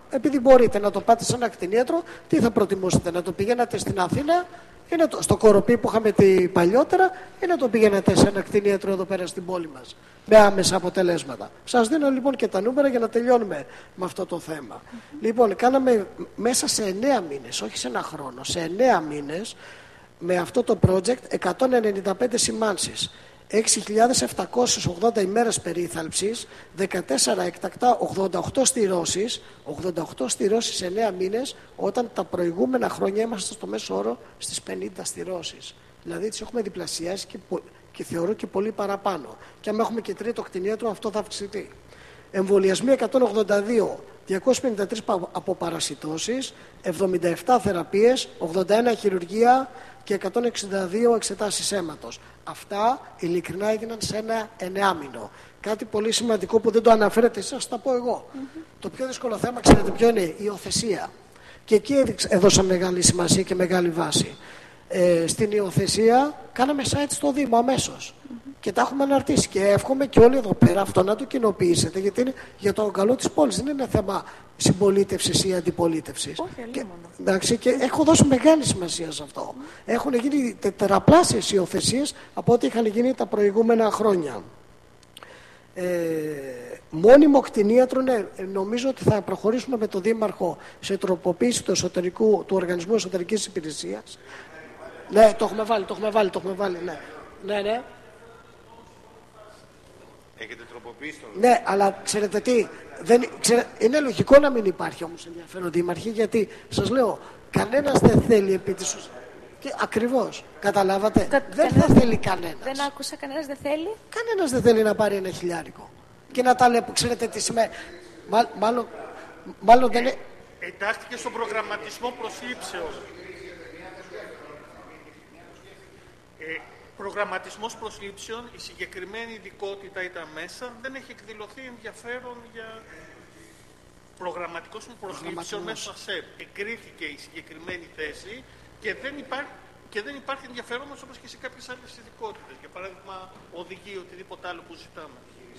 επειδή μπορείτε να το πάτε σε ένα κτηνίατρο, τι θα προτιμούσατε, να το πηγαίνατε στην Αθήνα ή να το, στο Κοροπή που είχαμε τη παλιότερα, ή να το πηγαίνατε σε ένα κτηνίατρο εδώ πέρα στην πόλη μας, με άμεσα αποτελέσματα. Σας δίνω λοιπόν και τα νούμερα για να τελειώνουμε με αυτό το θέμα. Mm-hmm. Λοιπόν, κάναμε μέσα σε εννέα μήνες, όχι σε ένα χρόνο, σε εννέα μήνες, με αυτό το project εκατόν ενενήντα πέντε σημάνσεις, έξι χιλιάδες επτακόσιες ογδόντα ημέρες περίθαλψης, δεκατέσσερα εκτακτά, ογδόντα οκτώ στηρώσεις, ογδόντα οκτώ στηρώσεις σε εννέα μήνες, όταν τα προηγούμενα χρόνια είμαστε στο μέσο όρο στις πενήντα στηρώσεις. Δηλαδή τις έχουμε διπλασιάσει και, και θεωρώ και πολύ παραπάνω. Και αν έχουμε και τρίτο κτηνίατρο, αυτό θα αυξηθεί. Εμβολιασμοί εκατόν ογδόντα δύο, διακόσιες πενήντα τρεις αποπαρασιτώσεις, εβδομήντα επτά θεραπείες, ογδόντα ένα χειρουργία και εκατόν εξήντα δύο εξετάσεις αίματος. Αυτά ειλικρινά έγιναν σε ένα εννεάμηνο. Κάτι πολύ σημαντικό που δεν το αναφέρετε εσείς, θα τα πω εγώ. Mm-hmm. Το πιο δύσκολο θέμα, ξέρετε ποιο είναι? Η υιοθεσία. Και εκεί έδωσα μεγάλη σημασία και μεγάλη βάση. Ε, στην υιοθεσία κάναμε site στο Δήμο αμέσως. Mm-hmm. Και τα έχουμε αναρτήσει. Και εύχομαι και όλοι εδώ πέρα αυτό να το κοινοποιήσετε, γιατί είναι για το καλό της πόλης. Δεν είναι θέμα συμπολίτευσης ή αντιπολίτευσης. Όχι, και, εντάξει, και έχω δώσει μεγάλη σημασία σε αυτό. Mm. Έχουν γίνει τετραπλάσιες υιοθεσίες από ό,τι είχαν γίνει τα προηγούμενα χρόνια. Ε, μόνιμο κτηνίατρο, ναι, νομίζω ότι θα προχωρήσουμε με τον Δήμαρχο σε τροποποίηση του, εσωτερικού, του Οργανισμού Εσωτερικής Υπηρεσίας. Ναι, το έχουμε βάλει, το έχουμε βάλει, το έχουμε βάλει, ναι. Ναι, ναι. Έχετε τροποποιήσει τον... Ναι, αλλά ξέρετε τι, δεν, ξέρε, είναι λογικό να μην υπάρχει όμως ενδιαφέρον δήμαρχοι, γιατί σας λέω, κανένας δεν θέλει επί της ουσίας. Και ακριβώς, καταλάβατε, Κα, δεν κανένας, θα θέλει κανένας. Δεν άκουσα, κανένας δεν θέλει. Κανένας δεν θέλει να πάρει ένα χιλιάρικο. Και να τα λέει, ξέρετε τι σημαίνει, Μά, μάλλον, μάλλον δεν είναι... Ε, εντάχθηκε στον προγραμματισμό προσλήψεων. Ε, προγραμματισμός προσλήψεων, η συγκεκριμένη ειδικότητα ήταν μέσα, δεν έχει εκδηλωθεί ενδιαφέρον για προγραμματικός προσλήψεων μέσα στο ΣΕΠ. Εγκρίθηκε η συγκεκριμένη θέση και δεν υπάρχει, και δεν υπάρχει ενδιαφέρον όπως και σε κάποιες άλλες ειδικότητες. Για παράδειγμα, οδηγεί οτιδήποτε άλλο που ζητάμε.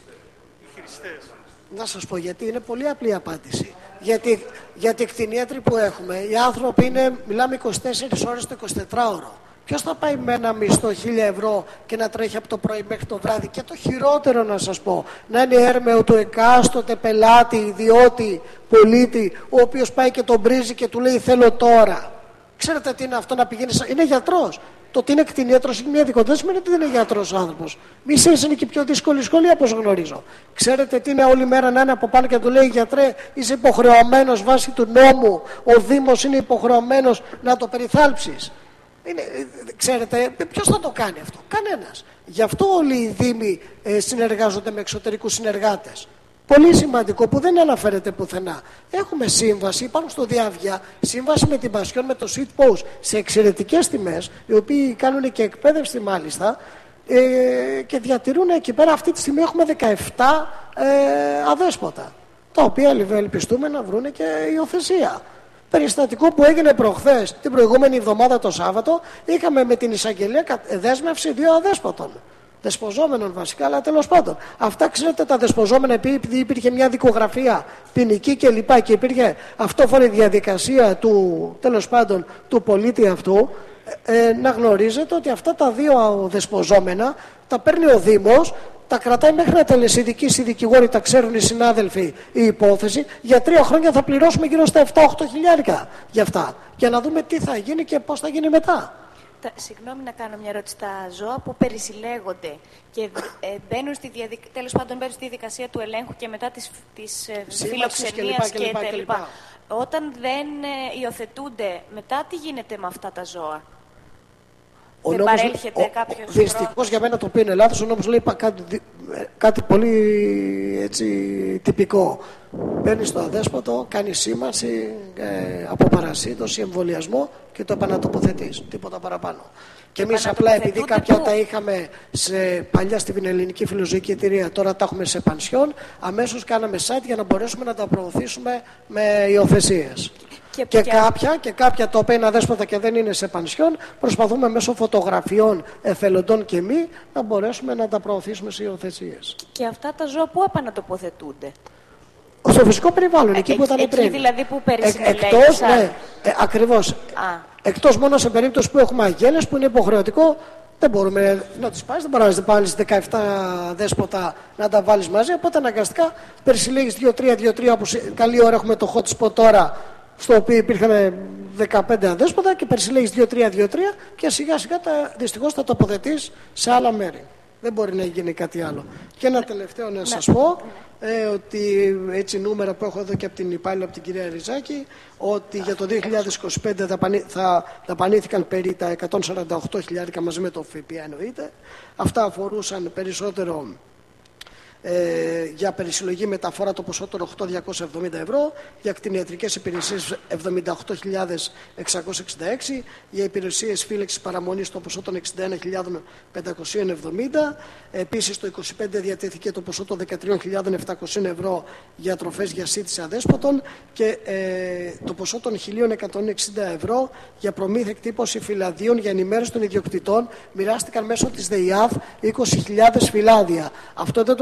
Οι χρηστές. Να σας πω γιατί είναι πολύ απλή απάντηση. Γιατί, γιατί οι κτηνίατροι που έχουμε, οι άνθρωποι είναι, μιλάμε είκοσι τέσσερις ώρες το εικοσιτετράωρο. Ποιος θα πάει με ένα μισθό χίλια ευρώ και να τρέχει από το πρωί μέχρι το βράδυ? Και το χειρότερο να σας πω, να είναι έρμεο του εκάστοτε πελάτη, ιδιώτη, πολίτη, ο οποίος πάει και τον βρίζει και του λέει θέλω τώρα. Ξέρετε τι είναι αυτό να πηγαίνει? Είναι γιατρός. Το ότι είναι κτηνίατρος είναι μια δικότητα, δεν σημαίνει ότι δεν είναι γιατρός ο άνθρωπος. Μισές είναι και πιο δύσκολη σχολεία, όπως γνωρίζω. Ξέρετε τι είναι όλη μέρα να είναι από πάνω και να του λέει γιατρέ, είσαι υποχρεωμένος βάσει του νόμου, ο Δήμος είναι υποχρεωμένος να το περιθάλψεις. Είναι, ξέρετε, ποιος θα το κάνει αυτό? Κανένας. Γι' αυτό όλοι οι Δήμοι ε, συνεργάζονται με εξωτερικούς συνεργάτες. Πολύ σημαντικό που δεν αναφέρεται πουθενά. Έχουμε σύμβαση, υπάρχουν στο διάβια, σύμβαση με την Πασιόν, με το Sweet Post, σε εξαιρετικές τιμές, οι οποίοι κάνουν και εκπαίδευση μάλιστα, ε, και διατηρούν εκεί πέρα. Αυτή τη στιγμή έχουμε δεκαεπτά ε, αδέσποτα, τα οποία ελπιστούμε να βρουν και υιοθεσία. Περιστατικό που έγινε προχθές, την προηγούμενη εβδομάδα το Σάββατο, είχαμε με την εισαγγελία δέσμευση δύο αδέσποτων. Δεσποζόμενων βασικά, αλλά τέλος πάντων. Αυτά ξέρετε τα δεσποζόμενα, επειδή υπήρχε μια δικογραφία ποινική και λοιπά και υπήρχε αυτόφορη διαδικασία του, τέλος πάντων, του πολίτη αυτού, ε, να γνωρίζετε ότι αυτά τα δύο δεσποζόμενα τα παίρνει ο Δήμος, τα κρατάει μέχρι να τελεσυδικήσει οι δικηγόροι, τα ξέρουν οι συνάδελφοι η υπόθεση. Για τρία χρόνια θα πληρώσουμε γύρω στα επτά οχτώ χιλιάρικα για αυτά. Για να δούμε τι θα γίνει και πώς θα γίνει μετά. Τα, συγγνώμη να κάνω μια ερώτηση. Τα ζώα που περισυλλέγονται και ε, μπαίνουν στη διαδικ... τέλος πάντων μπαίνουν στη διαδικασία του ελέγχου και μετά της, της ε, φιλοξενίας και, και, και λοιπά. Όταν δεν ε, υιοθετούνται, μετά τι γίνεται με αυτά τα ζώα? Ο δεν νόμος, παρέλχεται κάποιος δυστυχώς για μένα το οποίο είναι λάθος, ο νόμος λέει κάτι, κάτι πολύ έτσι, τυπικό. Μπαίνει στο αδέσποτο, κάνει σήμανση, ε, αποπαρασίτωση, εμβολιασμό και το επανατοποθετείς. Τίποτα παραπάνω. Και εμείς απλά επειδή κάποια που... τα είχαμε σε, παλιά στην Ελληνική Φιλοζωική Εταιρεία, τώρα τα έχουμε σε πανσιόν, αμέσως κάναμε site για να μπορέσουμε να τα προωθήσουμε με υιοθεσίες. Και, και, κάποια, και κάποια τα οποία είναι αδέσποτα και δεν είναι σε πανσιόν, προσπαθούμε μέσω φωτογραφιών εθελοντών και μη να μπορέσουμε να τα προωθήσουμε σε υιοθεσίες. Και αυτά τα ζώα πού επανατοποθετούνται? Στο φυσικό περιβάλλον, εκεί Ε, που ήταν εκεί πριν. δηλαδή που Ε, εκτός, περισυλλέγησαν. ναι, ε, ακριβώς. Α, Εκτός μόνο σε περίπτωση που έχουμε αγγέλες που είναι υποχρεωτικό, δεν μπορούμε να τις πάρεις, δεν μπορείς να πάρεις δεκαεπτά δέσποτα να τα βάλεις μαζί, οπότε αναγκαστικά περισυλλέγεις δύο τρία δύο τρία, όπως καλή ώρα έχουμε το hot spot τώρα, στο οποίο υπήρχαν δεκαπέντε αδέσποτα και περισυλλέγεις δύο τρία δύο τρία και σιγά σιγά τα, δυστυχώς θα τοποθετείς σε άλλα μέρη. Δεν μπορεί να γίνει κάτι άλλο. Και ένα τελευταίο να σας πω, ε, ότι έτσι νούμερα που έχω εδώ και από την υπάλληλο, από την κυρία Ριζάκη, ότι για το δύο χιλιάδες είκοσι πέντε δαπανή, θα δαπανήθηκαν περί τα εκατόν σαράντα οκτώ χιλιάρικα μαζί με το ΦΠΑ εννοείται. Αυτά αφορούσαν περισσότερο ε, για περισυλλογή μεταφορά το ποσό των οκτώ χιλιάδες διακόσια εβδομήντα ευρώ, για κτηνιατρικές υπηρεσίες εβδομήντα οκτώ χιλιάδες εξακόσια εξήντα έξι, για υπηρεσίες φύλαξης παραμονής το ποσό των εξήντα ένα χιλιάδες πεντακόσια εβδομήντα. Επίσης το είκοσι πέντε διατέθηκε το ποσό των δεκατρείς χιλιάδες επτακόσια ευρώ για τροφές για σύντηση αδέσποτων και ε, το ποσό των χίλια εκατόν εξήντα ευρώ για προμήθεια εκτύπωση φυλαδίων για ενημέρωση των ιδιοκτητών μοιράστηκαν μέσω της ΔΕΙΑΔ είκοσι χιλιάδες φυλάδια. Αυτό δεν το